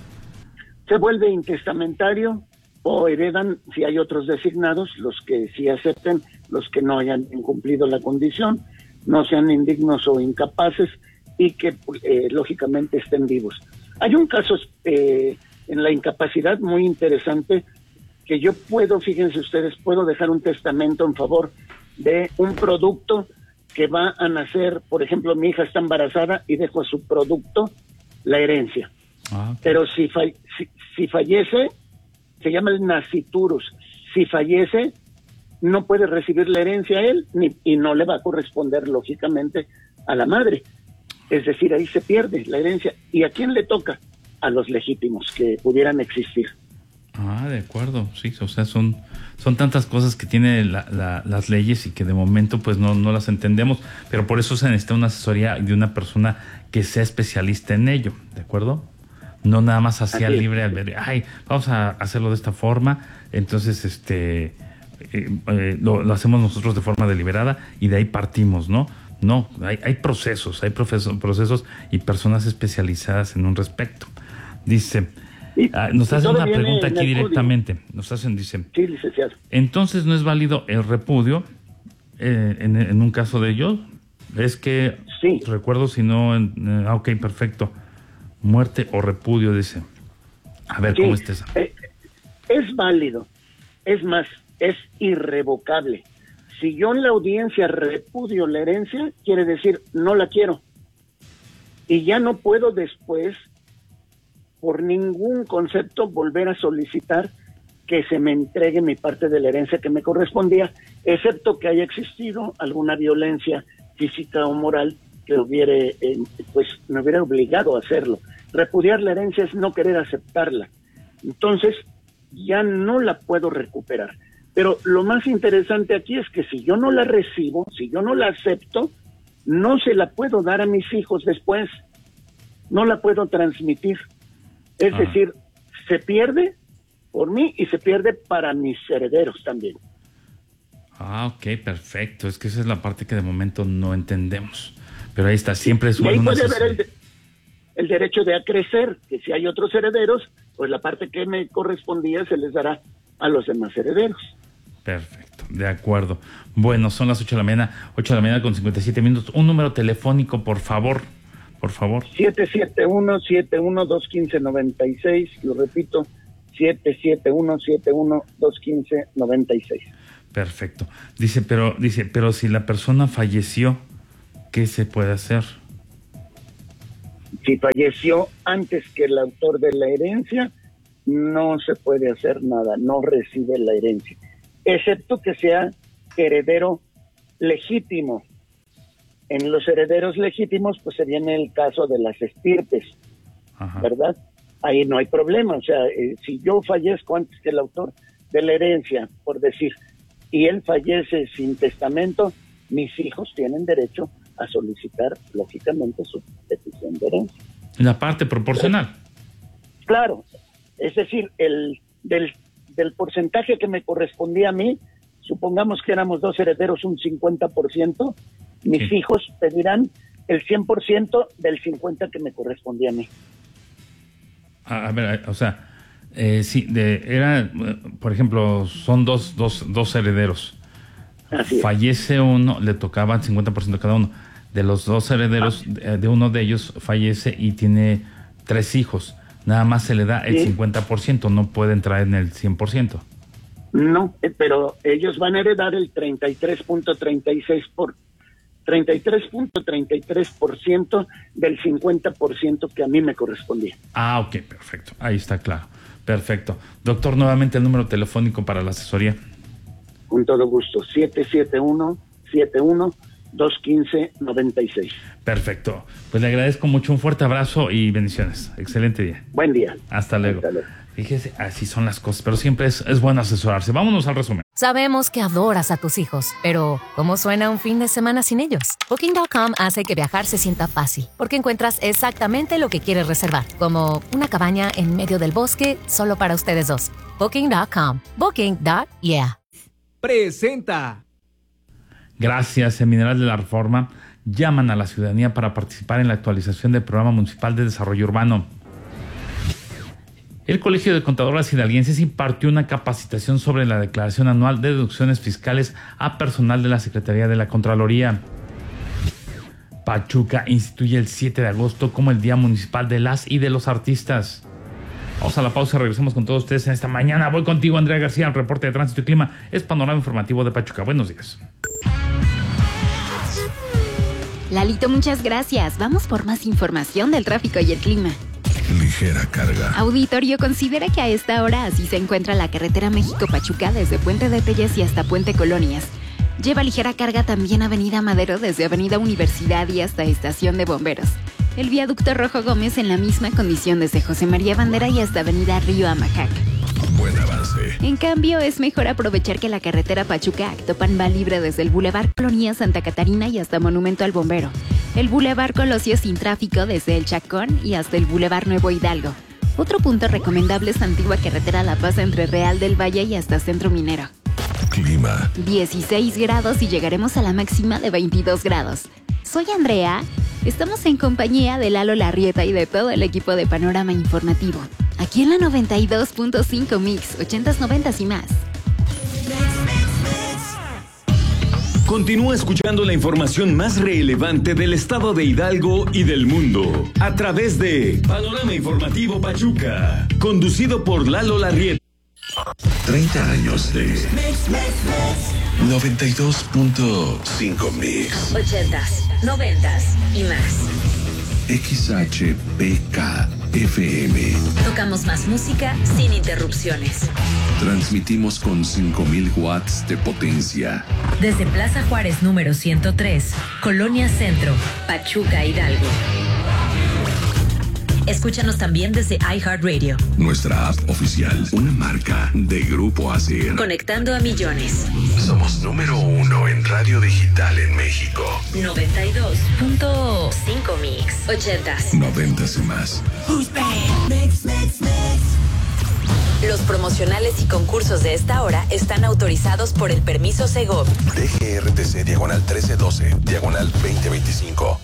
A: Se vuelve intestamentario o heredan, si hay otros designados, los que sí acepten, los que no hayan incumplido la condición, no sean indignos o incapaces y que eh, lógicamente estén vivos. Hay un caso eh, en la incapacidad muy interesante que yo puedo, fíjense ustedes, puedo dejar un testamento en favor de un producto que va a nacer, por ejemplo, mi hija está embarazada y dejo a su producto la herencia. Ah, okay. Pero si, fa si, si fallece, se llama el nasciturus, si fallece, no puede recibir la herencia a él ni, y no le va a corresponder, lógicamente, a la madre. Es decir, ahí se pierde la herencia. ¿Y a quién le toca? A los legítimos que pudieran existir.
L: Ah, de acuerdo, sí, o sea, son, son tantas cosas que tienen la, la, las leyes y que de momento pues no, no las entendemos, pero por eso se necesita una asesoría de una persona que sea especialista en ello, ¿de acuerdo? No nada más hacia libre albedrío, ay, vamos a hacerlo de esta forma, entonces este eh, eh, lo, lo hacemos nosotros de forma deliberada y de ahí partimos, ¿no? No, hay, hay procesos, hay procesos, procesos y personas especializadas en un respecto. Dice... Ah, nos hacen una pregunta aquí directamente. Código. Nos hacen, dicen.
A: Sí, licenciado.
L: Entonces, ¿no es válido el repudio eh, en, en un caso de ellos? Es que,
A: sí.
L: Recuerdo si no, en, eh, ah, ok, perfecto. Muerte o repudio, dice. A ver, sí. ¿Cómo está esa?
A: Eh, es válido. Es más, es irrevocable. Si yo en la audiencia repudio la herencia, quiere decir, no la quiero. Y ya no puedo después, por ningún concepto, volver a solicitar que se me entregue mi parte de la herencia que me correspondía, excepto que haya existido alguna violencia física o moral que hubiera, eh, pues me hubiera obligado a hacerlo. Repudiar la herencia es no querer aceptarla. Entonces, ya no la puedo recuperar. Pero lo más interesante aquí es que si yo no la recibo, si yo no la acepto, no se la puedo dar a mis hijos después. No la puedo transmitir. Es ah. decir, se pierde por mí y se pierde para mis herederos también.
L: Ah, ok, perfecto. Es que esa es la parte que de momento no entendemos. Pero ahí está, siempre es una...
A: Y ahí puede haber el, de, el derecho de acrecer, que si hay otros herederos, pues la parte que me correspondía se les dará a los demás herederos.
L: Perfecto, de acuerdo. Bueno, son las ocho de la mañana, ocho de la mañana con cincuenta y siete minutos. Un número telefónico, por favor, por favor.
A: siete siete uno, siete uno dos uno cinco nueve seis, lo repito, siete siete uno, siete uno dos uno cinco nueve seis.
L: Perfecto. Dice, pero dice, pero si la persona falleció, ¿qué se puede hacer?
A: Si falleció antes que el autor de la herencia, no se puede hacer nada, no recibe la herencia, excepto que sea heredero legítimo. En los herederos legítimos, pues se viene el caso de las estirpes, Ajá. ¿verdad? Ahí no hay problema, o sea, eh, si yo fallezco antes que el autor de la herencia, por decir, y él fallece sin testamento, mis hijos tienen derecho a solicitar, lógicamente, su petición de herencia.
L: La parte proporcional.
A: Claro, es decir, el del, del porcentaje que me correspondía a mí, supongamos que éramos dos herederos, un cincuenta por ciento, mis sí. hijos pedirán el cien por ciento del cincuenta que me correspondía a mí.
L: A, a ver, o sea, eh, sí, de, era, por ejemplo, son dos, dos, dos herederos.
A: Así
L: Fallece
A: es.
L: uno, le tocaba el cincuenta por ciento cada uno. De los dos herederos, ah. de, de uno de ellos fallece y tiene tres hijos. Nada más se le da el sí. cincuenta por ciento, no puede entrar en el cien por ciento.
A: No, eh, pero ellos van a heredar el treinta y tres punto treinta y seis por treinta y tres punto treinta y tres por ciento del cincuenta por ciento que a mí me correspondía.
L: Ah, ok, perfecto. Ahí está claro. Perfecto. Doctor, nuevamente el número telefónico para la asesoría.
A: Con todo gusto, siete siete uno, siete uno dos uno cinco nueve seis.
L: Perfecto. Pues le agradezco mucho, un fuerte abrazo y bendiciones. Excelente día.
A: Buen día.
L: Hasta luego. Hasta luego. Fíjese, así son las cosas, pero siempre es, es bueno asesorarse. Vámonos al resumen.
D: Sabemos que adoras a tus hijos, pero ¿cómo suena un fin de semana sin ellos? Booking punto com hace que viajar se sienta fácil, porque encuentras exactamente lo que quieres reservar, como una cabaña en medio del bosque solo para ustedes dos. Booking punto com. Booking. Yeah.
V: Presenta.
L: Gracias, en Mineral de la Reforma llaman a la ciudadanía para participar en la actualización del Programa Municipal de Desarrollo Urbano. El Colegio de Contadoras Hidalguenses impartió una capacitación sobre la declaración anual de deducciones fiscales a personal de la Secretaría de la Contraloría. Pachuca instituye el siete de agosto como el Día Municipal de las y de los Artistas. Vamos a la pausa, regresamos con todos ustedes en esta mañana. Voy contigo, Andrea García, al reporte de tránsito y clima. Es Panorama Informativo de Pachuca. Buenos días.
E: Lalito, muchas gracias. Vamos por más información del tráfico y el clima.
B: Ligera carga.
E: Auditorio considera que a esta hora así se encuentra la carretera México-Pachuca desde Puente de Telles y hasta Puente Colonias. Lleva ligera carga también Avenida Madero desde Avenida Universidad y hasta Estación de Bomberos. El viaducto Rojo Gómez en la misma condición desde José María Bandera y hasta Avenida Río Amajac.
B: Buen avance.
E: En cambio, es mejor aprovechar que la carretera Pachuca-Actopan va libre desde el Boulevard Colonia Santa Catarina y hasta Monumento al Bombero. El Boulevard Colosio sin tráfico desde el Chacón y hasta el Boulevard Nuevo Hidalgo. Otro punto recomendable es Antigua Carretera La Paz entre Real del Valle y hasta Centro Minero.
B: Clima.
E: dieciséis grados y llegaremos a la máxima de veintidós grados. Soy Andrea. Estamos en compañía de Lalo Larrieta y de todo el equipo de Panorama Informativo. Aquí en la noventa y dos punto cinco Mix, ochentas, noventas y más.
C: Continúa escuchando la información más relevante del estado de Hidalgo y del mundo a través de Panorama Informativo Pachuca, conducido por Lalo Larrieta.
B: treinta años de noventa y dos punto cinco Mix.
F: ochentas, noventas y más.
B: X H P K F M.
F: Tocamos más música sin interrupciones.
B: Transmitimos con cinco mil watts de potencia.
F: Desde Plaza Juárez número ciento tres, Colonia Centro, Pachuca, Hidalgo. Escúchanos también desde iHeartRadio.
B: Nuestra app oficial, una marca de Grupo Acer.
F: Conectando a millones.
B: Somos número uno en radio digital en México.
F: noventa y dos punto cinco Mix. ochentas.
B: Noventas y más.
F: Mix, mix, mix. Los promocionales y concursos de esta hora están autorizados por el permiso Segov.
B: D G R T C diagonal trece doce, diagonal veinte veinticinco.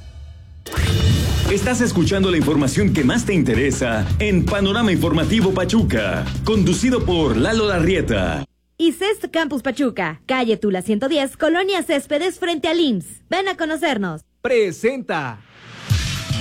C: Estás escuchando la información que más te interesa en Panorama Informativo Pachuca, conducido por Lalo Larrieta.
X: I C E S T Campus Pachuca, calle Tula ciento diez, Colonia Céspedes frente al I M S S. Ven a conocernos.
V: Presenta.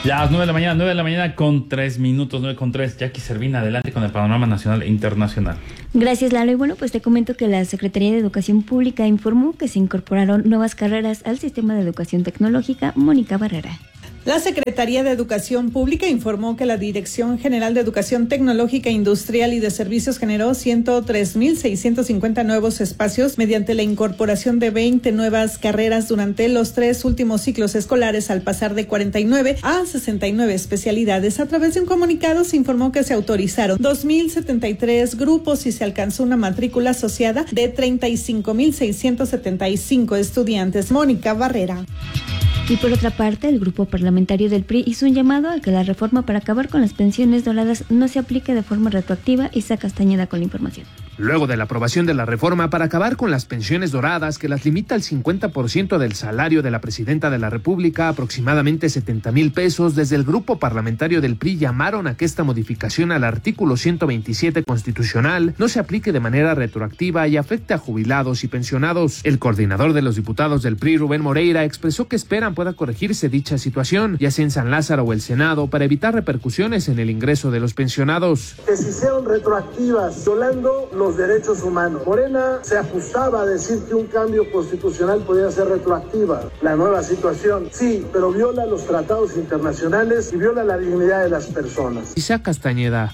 L: Las nueve de la mañana, nueve de la mañana con tres minutos, nueve con tres. Jackie Servina, adelante con el panorama nacional e internacional.
M: Gracias, Lalo. Y bueno, pues te comento que la Secretaría de Educación Pública informó que se incorporaron nuevas carreras al sistema de educación tecnológica. Mónica Barrera.
H: La Secretaría de Educación Pública informó que la Dirección General de Educación Tecnológica, Industrial y de Servicios generó ciento tres mil seiscientos cincuenta nuevos espacios mediante la incorporación de veinte nuevas carreras durante los tres últimos ciclos escolares, al pasar de cuarenta y nueve a sesenta y nueve especialidades. A través de un comunicado se informó que se autorizaron dos mil setenta y tres grupos y se alcanzó una matrícula asociada de treinta y cinco mil seiscientos setenta y cinco estudiantes. Mónica Barrera.
M: Y por otra parte, el grupo parlamentario del P R I hizo un llamado a que la reforma para acabar con las pensiones doradas no se aplique de forma retroactiva. Isa Castañeda con la información.
N: Luego de la aprobación de la reforma para acabar con las pensiones doradas, que las limita al cincuenta por ciento del salario de la presidenta de la República, aproximadamente setenta mil pesos, desde el grupo parlamentario del P R I llamaron a que esta modificación al artículo ciento veintisiete constitucional no se aplique de manera retroactiva y afecte a jubilados y pensionados. El coordinador de los diputados del P R I, Rubén Moreira, expresó que esperan pueda corregirse dicha situación, ya sea en San Lázaro o el Senado, para evitar repercusiones en el ingreso de los pensionados.
O: Que si sean retroactivas, violando los derechos humanos. Morena se ajustaba a decir que un cambio constitucional podía ser retroactiva. La nueva situación, sí, pero viola los tratados internacionales y viola la dignidad de las personas.
N: Isa Castañeda.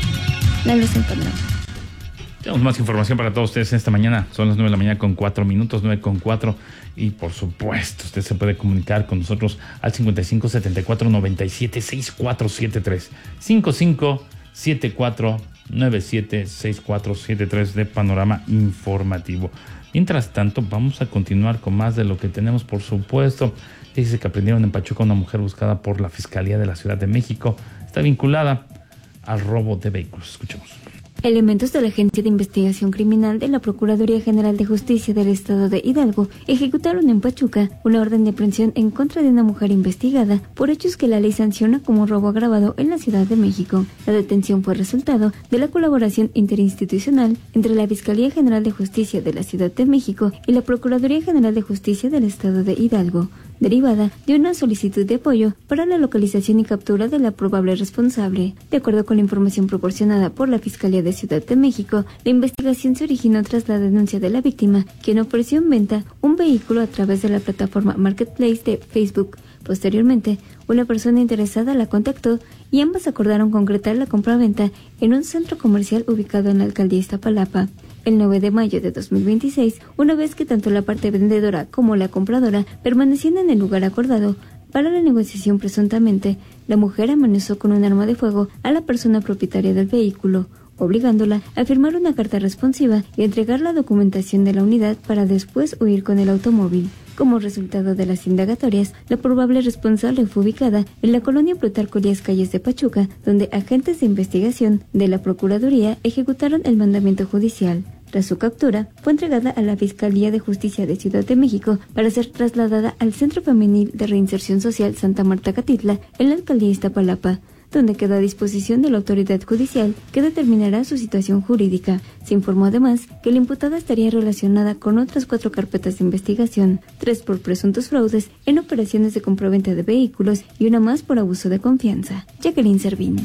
M: La luz en panorama.
L: Tenemos más información para todos ustedes esta mañana. Son las nueve de la mañana con cuatro minutos, nueve con cuatro. Y por supuesto, usted se puede comunicar con nosotros al cincuenta y cinco, setenta y cuatro, noventa y siete, sesenta y cuatro setenta y tres. cincuenta y cinco, setenta y cuatro, noventa y siete, sesenta y cuatro setenta y tres de Panorama Informativo. Mientras tanto, vamos a continuar con más de lo que tenemos, por supuesto. Dice que aprendieron en Pachuca una mujer buscada por la Fiscalía de la Ciudad de México. Está vinculada al robo de vehículos. Escuchemos.
M: Elementos de la Agencia de Investigación Criminal de la Procuraduría General de Justicia del Estado de Hidalgo ejecutaron en Pachuca una orden de aprehensión en contra de una mujer investigada por hechos que la ley sanciona como robo agravado en la Ciudad de México. La detención fue resultado de la colaboración interinstitucional entre la Fiscalía General de Justicia de la Ciudad de México y la Procuraduría General de Justicia del Estado de Hidalgo, derivada de una solicitud de apoyo para la localización y captura de la probable responsable. De acuerdo con la información proporcionada por la Fiscalía de Ciudad de México, la investigación se originó tras la denuncia de la víctima, quien ofreció en venta un vehículo a través de la plataforma Marketplace de Facebook. Posteriormente, una persona interesada la contactó y ambas acordaron concretar la compraventa en un centro comercial ubicado en la alcaldía Iztapalapa. El nueve de mayo de dos mil veintiséis, una vez que tanto la parte vendedora como la compradora permanecían en el lugar acordado para la negociación, presuntamente, la mujer amenazó con un arma de fuego a la persona propietaria del vehículo, obligándola a firmar una carta responsiva y entregar la documentación de la unidad para después huir con el automóvil. Como resultado de las indagatorias, la probable responsable fue ubicada en la colonia Plutarco Elías Calles de Pachuca, donde agentes de investigación de la Procuraduría ejecutaron el mandamiento judicial. Tras su captura, fue entregada a la Fiscalía de Justicia de Ciudad de México para ser trasladada al Centro Femenil de Reinserción Social Santa Marta Catitla, en la alcaldía Iztapalapa, donde queda a disposición de la autoridad judicial que determinará su situación jurídica. Se informó además que la imputada estaría relacionada con otras cuatro carpetas de investigación, tres por presuntos fraudes en operaciones de compraventa de vehículos y una más por abuso de confianza. Jacqueline Servín.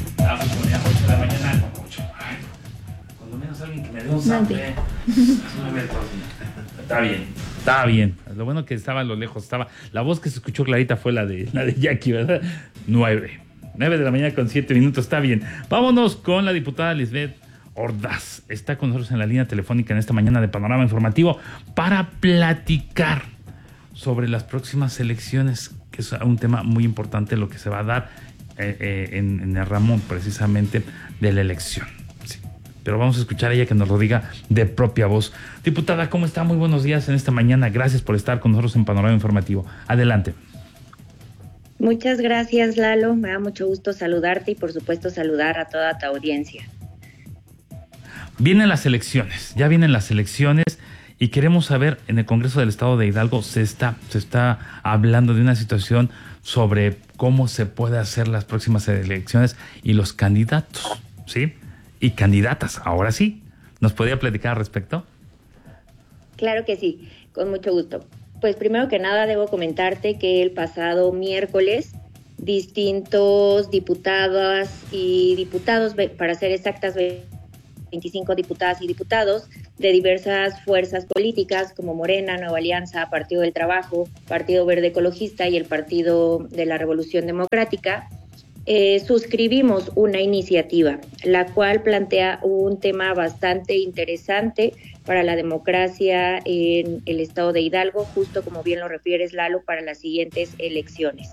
L: Cuando menos alguien que me dé un sample. Está bien, está bien. Lo bueno que estaba a lo lejos, estaba. La voz que se escuchó clarita fue la de la de Jackie, ¿verdad? Nueve. Nueve de la mañana con siete minutos, está bien. Vámonos con la diputada Lisbeth Ordaz. Está con nosotros en la línea telefónica en esta mañana de Panorama Informativo para platicar sobre las próximas elecciones, que es un tema muy importante lo que se va a dar eh, eh, en, en el ramo precisamente de la elección. Sí. Pero vamos a escuchar a ella que nos lo diga de propia voz. Diputada, ¿cómo está? Muy buenos días en esta mañana. Gracias por estar con nosotros en Panorama Informativo. Adelante.
Q: Muchas gracias, Lalo. Me da mucho gusto saludarte y, por supuesto, saludar a toda tu audiencia.
L: Vienen las elecciones, ya vienen las elecciones y queremos saber, en el Congreso del Estado de Hidalgo se está, se está hablando de una situación sobre cómo se puede hacer las próximas elecciones y los candidatos, ¿sí? Y candidatas, ahora sí. ¿Nos podría platicar al respecto?
Q: Claro que sí, con mucho gusto. Pues primero que nada debo comentarte que el pasado miércoles distintos diputadas y diputados, para ser exactas, veinticinco diputadas y diputados de diversas fuerzas políticas como Morena, Nueva Alianza, Partido del Trabajo, Partido Verde Ecologista y el Partido de la Revolución Democrática, eh, suscribimos una iniciativa, la cual plantea un tema bastante interesante para la democracia en el estado de Hidalgo, justo como bien lo refieres, Lalo, para las siguientes elecciones.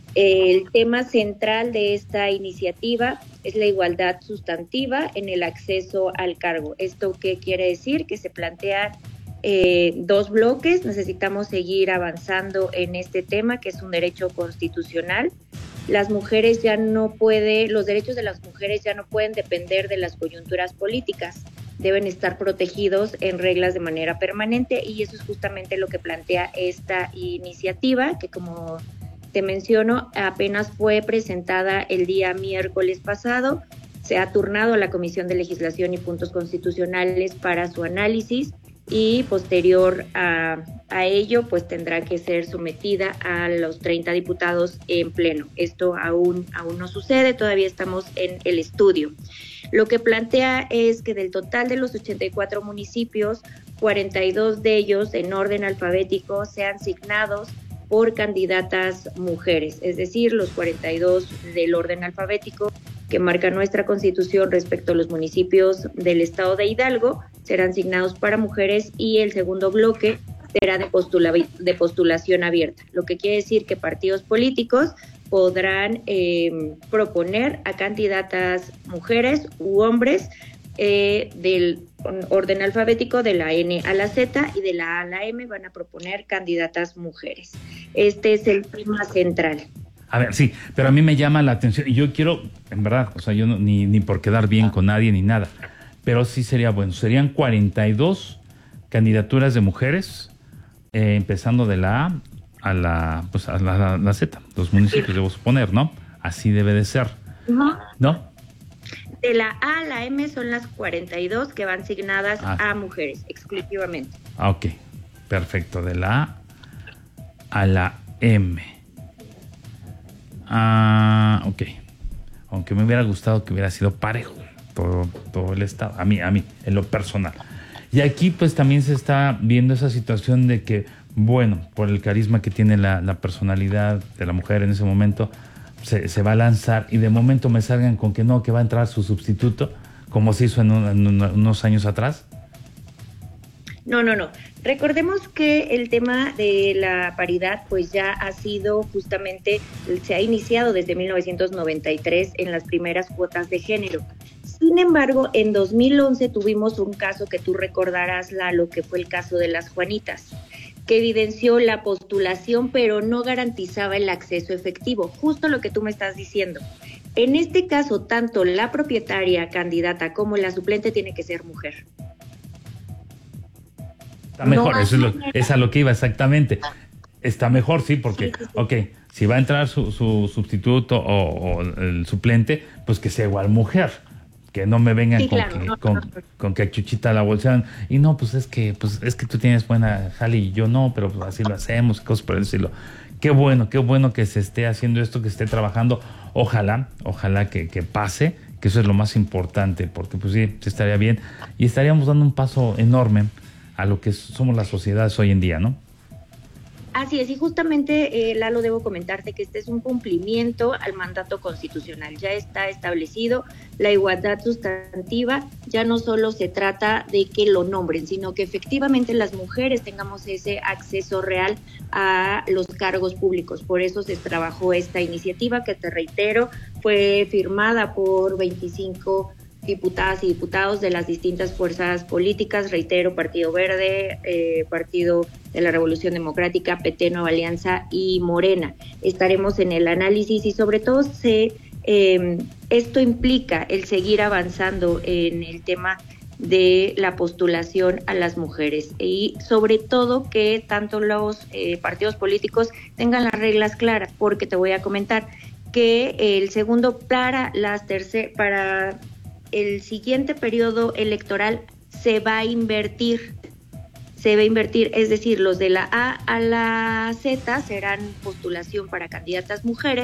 Q: El tema central de esta iniciativa es la igualdad sustantiva en el acceso al cargo. ¿Esto qué quiere decir? Que se plantean eh, dos bloques. Necesitamos seguir avanzando en este tema, que es un derecho constitucional. Las mujeres ya no pueden, los derechos de las mujeres ya no pueden depender de las coyunturas políticas. Deben estar protegidos en reglas de manera permanente, y eso es justamente lo que plantea esta iniciativa, que como te menciono, apenas fue presentada el día miércoles pasado. Se ha turnado a la Comisión de Legislación y Puntos Constitucionales para su análisis, y posterior a, a ello pues tendrá que ser sometida a los treinta diputados en pleno. Esto aún, aún no sucede, todavía estamos en el estudio. Lo que plantea es que del total de los ochenta y cuatro municipios, cuarenta y dos de ellos en orden alfabético sean signados por candidatas mujeres, es decir, los cuarenta y dos del orden alfabético que marca nuestra Constitución respecto a los municipios del estado de Hidalgo serán asignados para mujeres, y el segundo bloque será de, postula, de postulación abierta, lo que quiere decir que partidos políticos podrán eh, proponer a candidatas mujeres u hombres eh, del orden alfabético de la N a la Z, y de la A a la M van a proponer candidatas mujeres. Este es el tema central.
L: A ver, sí, pero a mí me llama la atención, y yo quiero, en verdad, o sea, yo no, ni, ni por quedar bien con nadie ni nada, pero sí sería bueno, serían cuarenta y dos candidaturas de mujeres, eh, empezando de la A a la, pues a la, la, la Z, los municipios, debo suponer, ¿no? Así debe de ser,
Q: ¿no?
L: ¿No?
Q: De la A a la M son las cuarenta y dos que van asignadas ah. a mujeres, exclusivamente.
L: Ah, ok, perfecto, de la A a la M. Ah, ok. Aunque me hubiera gustado que hubiera sido parejo todo, todo el estado, a mí, a mí, en lo personal. Y aquí pues también se está viendo esa situación de que, bueno, por el carisma que tiene la, la personalidad de la mujer en ese momento, se, se va a lanzar, y de momento me salgan con que no, que va a entrar su sustituto, como se hizo en, un, en unos años atrás.
Q: No, no, no. Recordemos que el tema de la paridad pues ya ha sido justamente, se ha iniciado desde mil novecientos noventa y tres en las primeras cuotas de género. Sin embargo, en dos mil once tuvimos un caso que tú recordarás, Lalo, que fue el caso de las Juanitas, que evidenció la postulación pero no garantizaba el acceso efectivo, justo lo que tú me estás diciendo. En este caso, tanto la propietaria candidata como la suplente tiene que ser mujer.
L: Está mejor, no, eso es, lo, es a lo que iba exactamente. Está mejor, sí, porque, sí, sí, sí. ok, si va a entrar su, su sustituto o, o el suplente, pues que sea igual mujer. Que no me vengan sí, con, claro, que, no, con, no, no. con que a Chuchita la bolsean. Y no, pues es que pues es que tú tienes buena jale y yo no, pero pues así lo hacemos, cosas por decirlo. Qué bueno, qué bueno que se esté haciendo esto, que esté trabajando. Ojalá, ojalá que, que pase, que eso es lo más importante, porque pues sí, se estaría bien. Y estaríamos dando un paso enorme a lo que somos las sociedades hoy en día, ¿no?
Q: Así es, y justamente, eh, Lalo, debo comentarte que este es un cumplimiento al mandato constitucional. Ya está establecido la igualdad sustantiva, ya no solo se trata de que lo nombren, sino que efectivamente las mujeres tengamos ese acceso real a los cargos públicos. Por eso se trabajó esta iniciativa que, te reitero, fue firmada por veinticinco diputadas y diputados de las distintas fuerzas políticas, reitero, Partido Verde, eh, Partido de la Revolución Democrática, P T, Nueva Alianza y Morena. Estaremos en el análisis y sobre todo se, eh, esto implica el seguir avanzando en el tema de la postulación a las mujeres y sobre todo que tanto los eh, partidos políticos tengan las reglas claras, porque te voy a comentar que el segundo para las tercer para el siguiente periodo electoral se va a invertir, se va a invertir, es decir, los de la A a la Z serán postulación para candidatas mujeres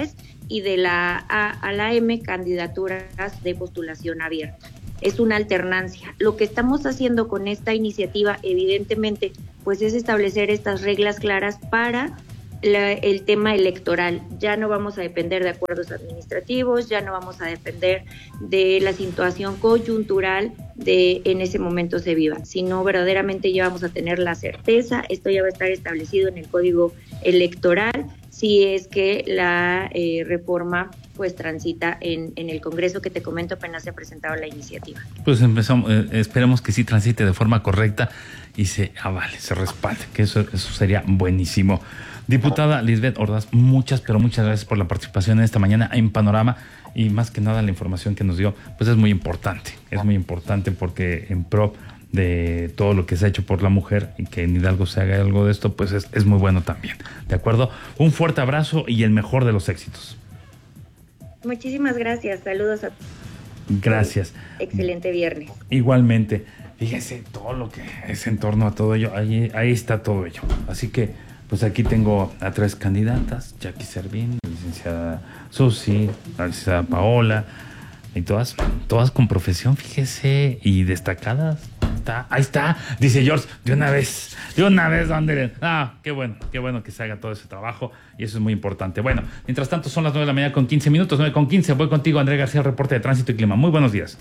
Q: y de la A a la M candidaturas de postulación abierta. Es una alternancia. Lo que estamos haciendo con esta iniciativa, evidentemente, pues es establecer estas reglas claras para la, el tema electoral. Ya no vamos a depender de acuerdos administrativos, ya no vamos a depender de la situación coyuntural de en ese momento se viva, sino verdaderamente ya vamos a tener la certeza. Esto ya va a estar establecido en el Código Electoral, si es que la eh, reforma pues transita en, en el Congreso, que te comento apenas se ha presentado la iniciativa.
L: Pues empezamos, eh, esperemos que sí transite de forma correcta y se avale, se respalde, que eso, eso sería buenísimo. Diputada Lisbeth Ordaz, muchas, pero muchas gracias por la participación esta mañana en Panorama, y más que nada la información que nos dio, pues es muy importante, es muy importante porque en pro de todo lo que se ha hecho por la mujer y que en Hidalgo se haga algo de esto, pues es, es muy bueno también. ¿De acuerdo? Un fuerte abrazo y el mejor de los éxitos.
Q: Muchísimas gracias, saludos a todos.
L: Gracias.
Q: Excelente viernes.
L: Igualmente, fíjense todo lo que es en torno a todo ello, ahí, ahí está todo ello. Así que, pues aquí tengo a tres candidatas, Jackie Servín, la licenciada Susi, la licenciada Paola, y todas, todas con profesión, fíjese, y destacadas. Está, ahí está, dice George, de una vez, de una vez, ¿dónde? Ah, qué bueno, qué bueno que se haga todo ese trabajo, y eso es muy importante. Bueno, mientras tanto son las nueve de la mañana con quince minutos, nueve con quince, voy contigo, André García, el reporte de tránsito y clima. Muy buenos días.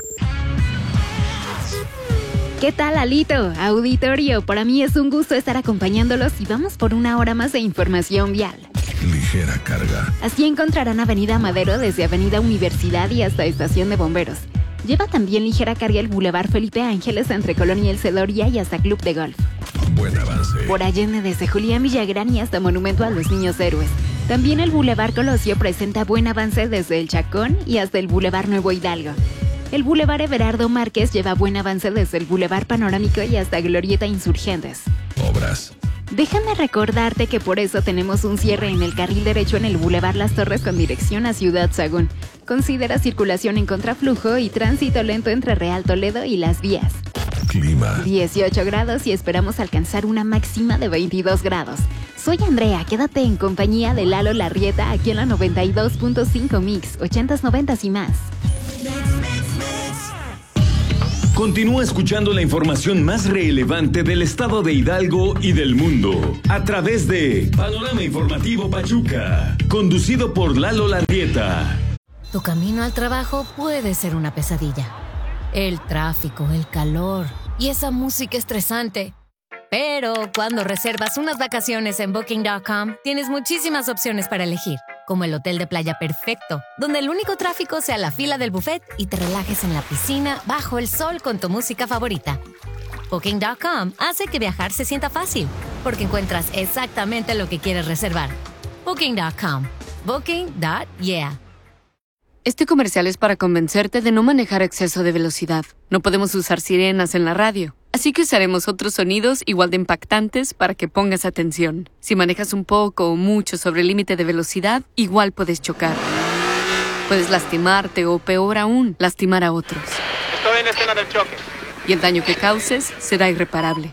E: ¿Qué tal, Alito? Auditorio, para mí es un gusto estar acompañándolos y vamos por una hora más de información vial.
B: Ligera carga.
E: Así encontrarán Avenida Madero desde Avenida Universidad y hasta Estación de Bomberos. Lleva también ligera carga el Boulevard Felipe Ángeles entre Colonia El Cedoria y hasta Club de Golf.
B: Buen avance.
E: Por Allende desde Julián Villagrán y hasta Monumento a los Niños Héroes. También el Boulevard Colosio presenta buen avance desde el Chacón y hasta el Boulevard Nuevo Hidalgo. El Boulevard Everardo Márquez lleva buen avance desde el Boulevard Panorámico y hasta Glorieta Insurgentes.
B: Obras.
E: Déjame recordarte que por eso tenemos un cierre en el carril derecho en el Boulevard Las Torres con dirección a Ciudad Sagún. Considera circulación en contraflujo y tránsito lento entre Real Toledo y Las Vías.
B: Clima.
E: dieciocho grados y esperamos alcanzar una máxima de veintidós grados. Soy Andrea, quédate en compañía de Lalo Larrieta aquí en la noventa y dos punto cinco Mix, ochentas, noventas y más.
C: Continúa escuchando la información más relevante del estado de Hidalgo y del mundo a través de Panorama Informativo Pachuca, conducido por Lalo Larrieta.
D: Tu camino al trabajo puede ser una pesadilla. El tráfico, el calor y esa música estresante. Pero cuando reservas unas vacaciones en Booking punto com, tienes muchísimas opciones para elegir, como el hotel de playa perfecto, donde el único tráfico sea la fila del buffet y te relajes en la piscina bajo el sol con tu música favorita. Booking punto com hace que viajar se sienta fácil, porque encuentras exactamente lo que quieres reservar. Booking punto com. Booking. Yeah.
P: Este comercial es para convencerte de no manejar a exceso de velocidad. No podemos usar sirenas en la radio, así que usaremos otros sonidos igual de impactantes para que pongas atención. Si manejas un poco o mucho sobre el límite de velocidad, igual puedes chocar. Puedes lastimarte o, peor aún, lastimar a otros.
R: Estoy en escena del choque.
P: Y el daño que causes será irreparable.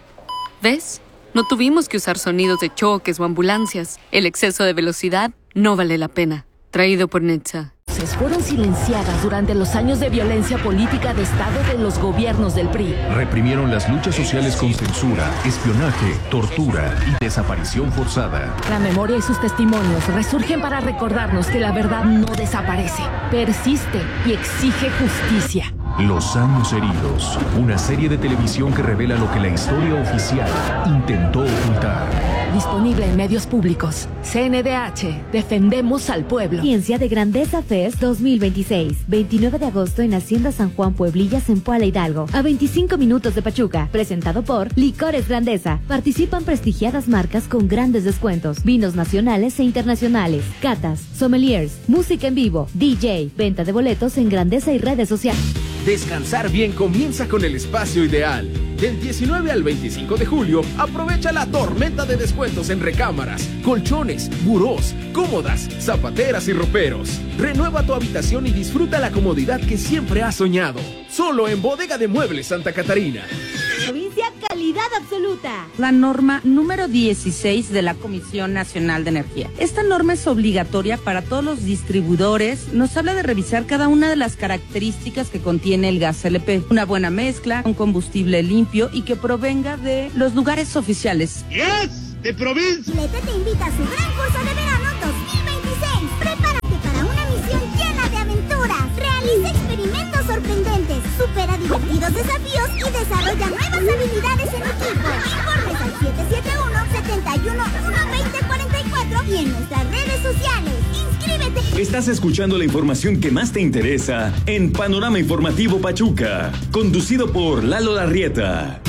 P: ¿Ves? No tuvimos que usar sonidos de choques o ambulancias. El exceso de velocidad no vale la pena. Traído por Netza.
S: Fueron silenciadas durante los años de violencia política de Estado de los gobiernos del P R I.
B: Reprimieron las luchas sociales con censura, espionaje, tortura y desaparición forzada.
S: La memoria y sus testimonios resurgen para recordarnos que la verdad no desaparece, persiste y exige justicia.
B: Los años heridos, una serie de televisión que revela lo que la historia oficial intentó ocultar.
S: Disponible en medios públicos. C N D H, defendemos al pueblo.
X: Ciencia de Grandeza Fest dos mil veintiséis, veintinueve de agosto en Hacienda San Juan Pueblillas en Puala Hidalgo, a veinticinco minutos de Pachuca, presentado por Licores Grandeza. Participan prestigiadas marcas con grandes descuentos, vinos nacionales e internacionales, catas, sommeliers, música en vivo, D J, venta de boletos en Grandeza y redes sociales.
G: Descansar bien comienza con el espacio ideal. Del diecinueve al veinticinco de julio, aprovecha la tormenta de descuentos en recámaras, colchones, burós, cómodas, zapateras y roperos. Renueva tu habitación y disfruta la comodidad que siempre has soñado. Solo en Bodega de Muebles Santa Catarina.
X: Provincia Cali Calidad absoluta.
I: La norma número dieciséis de la Comisión Nacional de Energía. Esta norma es obligatoria para todos los distribuidores. Nos habla de revisar cada una de las características que contiene el gas L P. Una buena mezcla, un combustible limpio y que provenga de los lugares oficiales.
K: ¡Yes! ¡De provincia! Lete te invita a su gran curso de verano dos mil veintiséis. Prepárate para una misión llena de aventuras. Realiza experimentos sorprendentes, supera divertidos desafíos y desarrolla nuevas habilidades en equipo. Informes al siete siete uno, siete uno uno, dos cero cuatro cuatro y en nuestras redes sociales. ¡Inscríbete!
C: Estás escuchando la información que más te interesa en Panorama Informativo Pachuca, conducido por Lalo Larrieta.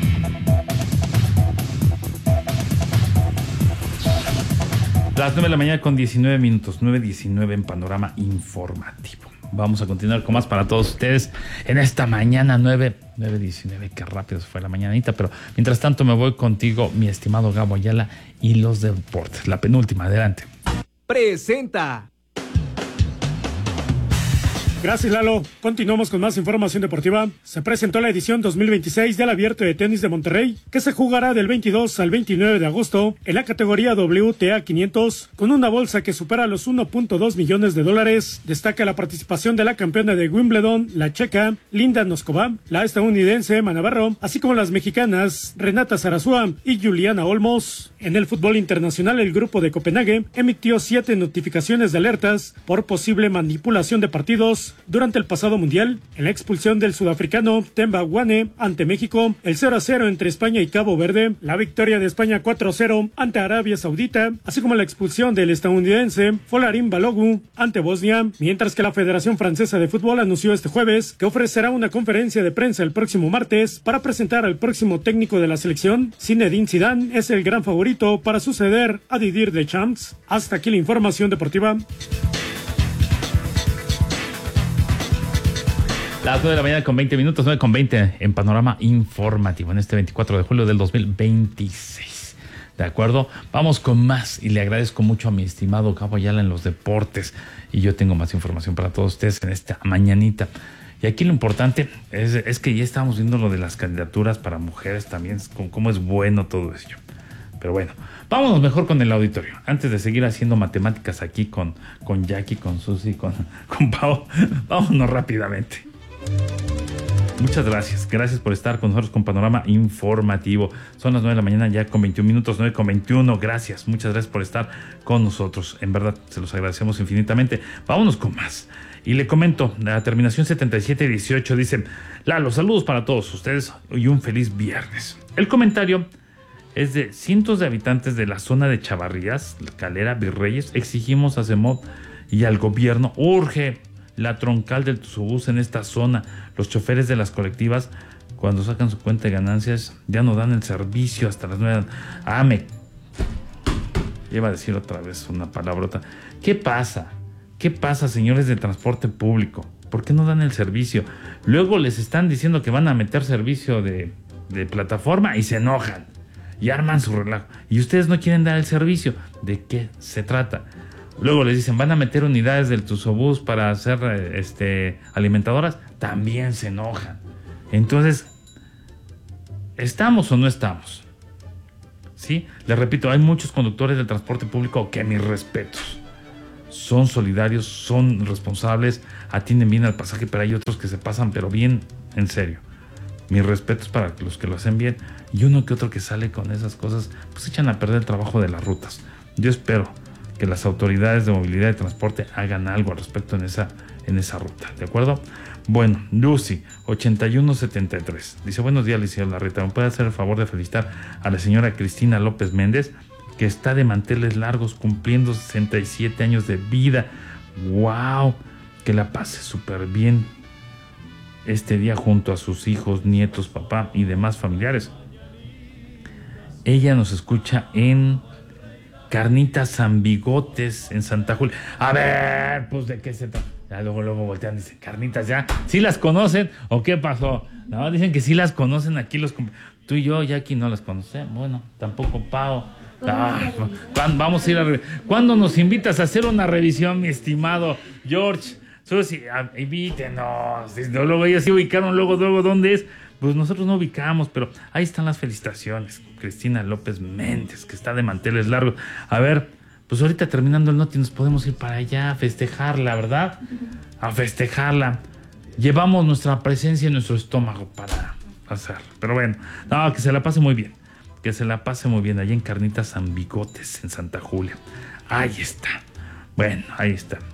L: Las nueve de la mañana con diecinueve minutos, nueve diecinueve en Panorama Informativo. Vamos a continuar con más para todos ustedes en esta mañana nueve diecinueve. Qué rápido se fue la mañanita, pero mientras tanto me voy contigo, mi estimado Gabo Ayala, y los deportes. La penúltima, adelante.
V: Presenta.
W: Gracias, Lalo. Continuamos con más información deportiva. Se presentó la edición dos mil veintiséis del Abierto de Tenis de Monterrey, que se jugará del veintidós al veintinueve de agosto en la categoría W T A quinientos, con una bolsa que supera los uno punto dos millones de dólares. Destaca la participación de la campeona de Wimbledon, la checa Linda Noskova, la estadounidense Emma Navarro, así como las mexicanas Renata Zarazúa y Juliana Olmos. En el fútbol internacional, el grupo de Copenhague emitió siete notificaciones de alertas por posible manipulación de partidos durante el pasado mundial. En la expulsión del sudafricano Themba Wane ante México, el cero a cero entre España y Cabo Verde, la victoria de España cuatro a cero ante Arabia Saudita, así como la expulsión del estadounidense Folarin Balogun ante Bosnia, mientras que la Federación Francesa de Fútbol anunció este jueves que ofrecerá una conferencia de prensa el próximo martes para presentar al próximo técnico de la selección. Zinedine Zidane es el gran favorito para suceder a Didier Deschamps. Hasta aquí la información deportiva.
L: Las nueve de la mañana con veinte minutos, nueve con veinte en Panorama Informativo en este veinticuatro de julio del dos mil veintiséis. ¿De acuerdo? Vamos con más y le agradezco mucho a mi estimado Gabo Ayala en los deportes. Y yo tengo más información para todos ustedes en esta mañanita. Y aquí lo importante es, es que ya estamos viendo lo de las candidaturas para mujeres también, cómo, cómo es bueno todo ello. Pero bueno, vámonos mejor con el auditorio. Antes de seguir haciendo matemáticas aquí con, con Jackie, con Susi, con, con Pau, vámonos rápidamente. Muchas gracias, gracias por estar con nosotros con Panorama Informativo. Son las nueve de la mañana ya con veintiún minutos, nueve con veintiuno. Gracias, muchas gracias por estar con nosotros. En verdad, se los agradecemos infinitamente. Vámonos con más. Y le comento, la terminación setenta y siete dieciocho dice: Lalo, saludos para todos ustedes y un feliz viernes. El comentario es de cientos de habitantes de la zona de Chavarrías, Calera, Virreyes. Exigimos a CEMOV y al gobierno, urge la troncal del Tuzubús en esta zona. Los choferes de las colectivas, cuando sacan su cuenta de ganancias, ya no dan el servicio hasta las nueve. Ah, me iba a decir otra vez una palabrota. ¿Qué pasa? ¿Qué pasa, señores de transporte público? ¿Por qué no dan el servicio? Luego les están diciendo que van a meter servicio de, de plataforma y se enojan y arman su relajo. Y ustedes no quieren dar el servicio. ¿De qué se trata? Luego les dicen, van a meter unidades del Tuzobús para hacer este, alimentadoras. También se enojan. Entonces, ¿estamos o no estamos? ¿Sí? Les repito, hay muchos conductores del transporte público que mis respetos. Son solidarios, son responsables, atienden bien al pasaje, pero hay otros que se pasan, pero bien, en serio. Mis respetos para los que lo hacen bien. Y uno que otro que sale con esas cosas, pues echan a perder el trabajo de las rutas. Yo espero que las autoridades de movilidad y transporte hagan algo al respecto en esa, en esa ruta, ¿de acuerdo? Bueno, Lucy, ochenta y uno setenta y tres, dice: buenos días, licenciado Larrieta, ¿me puede hacer el favor de felicitar a la señora Cristina López Méndez, que está de manteles largos cumpliendo sesenta y siete años de vida? ¡Wow! Que la pase súper bien este día junto a sus hijos, nietos, papá y demás familiares. Ella nos escucha en Carnitas San Bigotes, en Santa Julia. A ver, pues de qué se trata. Ya luego, luego voltean y dicen, Carnitas, ¿ya? ¿Sí las conocen o qué pasó? No, dicen que sí las conocen aquí los... Tú y yo, ya aquí no las conocemos. Bueno, tampoco Pau. Ah, vamos a ir a... ¿Cuándo nos invitas a hacer una revisión, mi estimado George? Susi, invítenos. Luego ellos se ubicaron, luego, luego, ¿dónde es? pues nosotros no ubicamos, pero ahí están las felicitaciones. Cristina López Méndez, que está de manteles largos. A ver, pues ahorita terminando el noti nos podemos ir para allá a festejarla, ¿verdad? A festejarla. Llevamos nuestra presencia en nuestro estómago para hacer. Pero bueno, no, que se la pase muy bien. Que se la pase muy bien allá en Carnitas San Bigotes, en Santa Julia. Ahí está. Bueno, ahí está.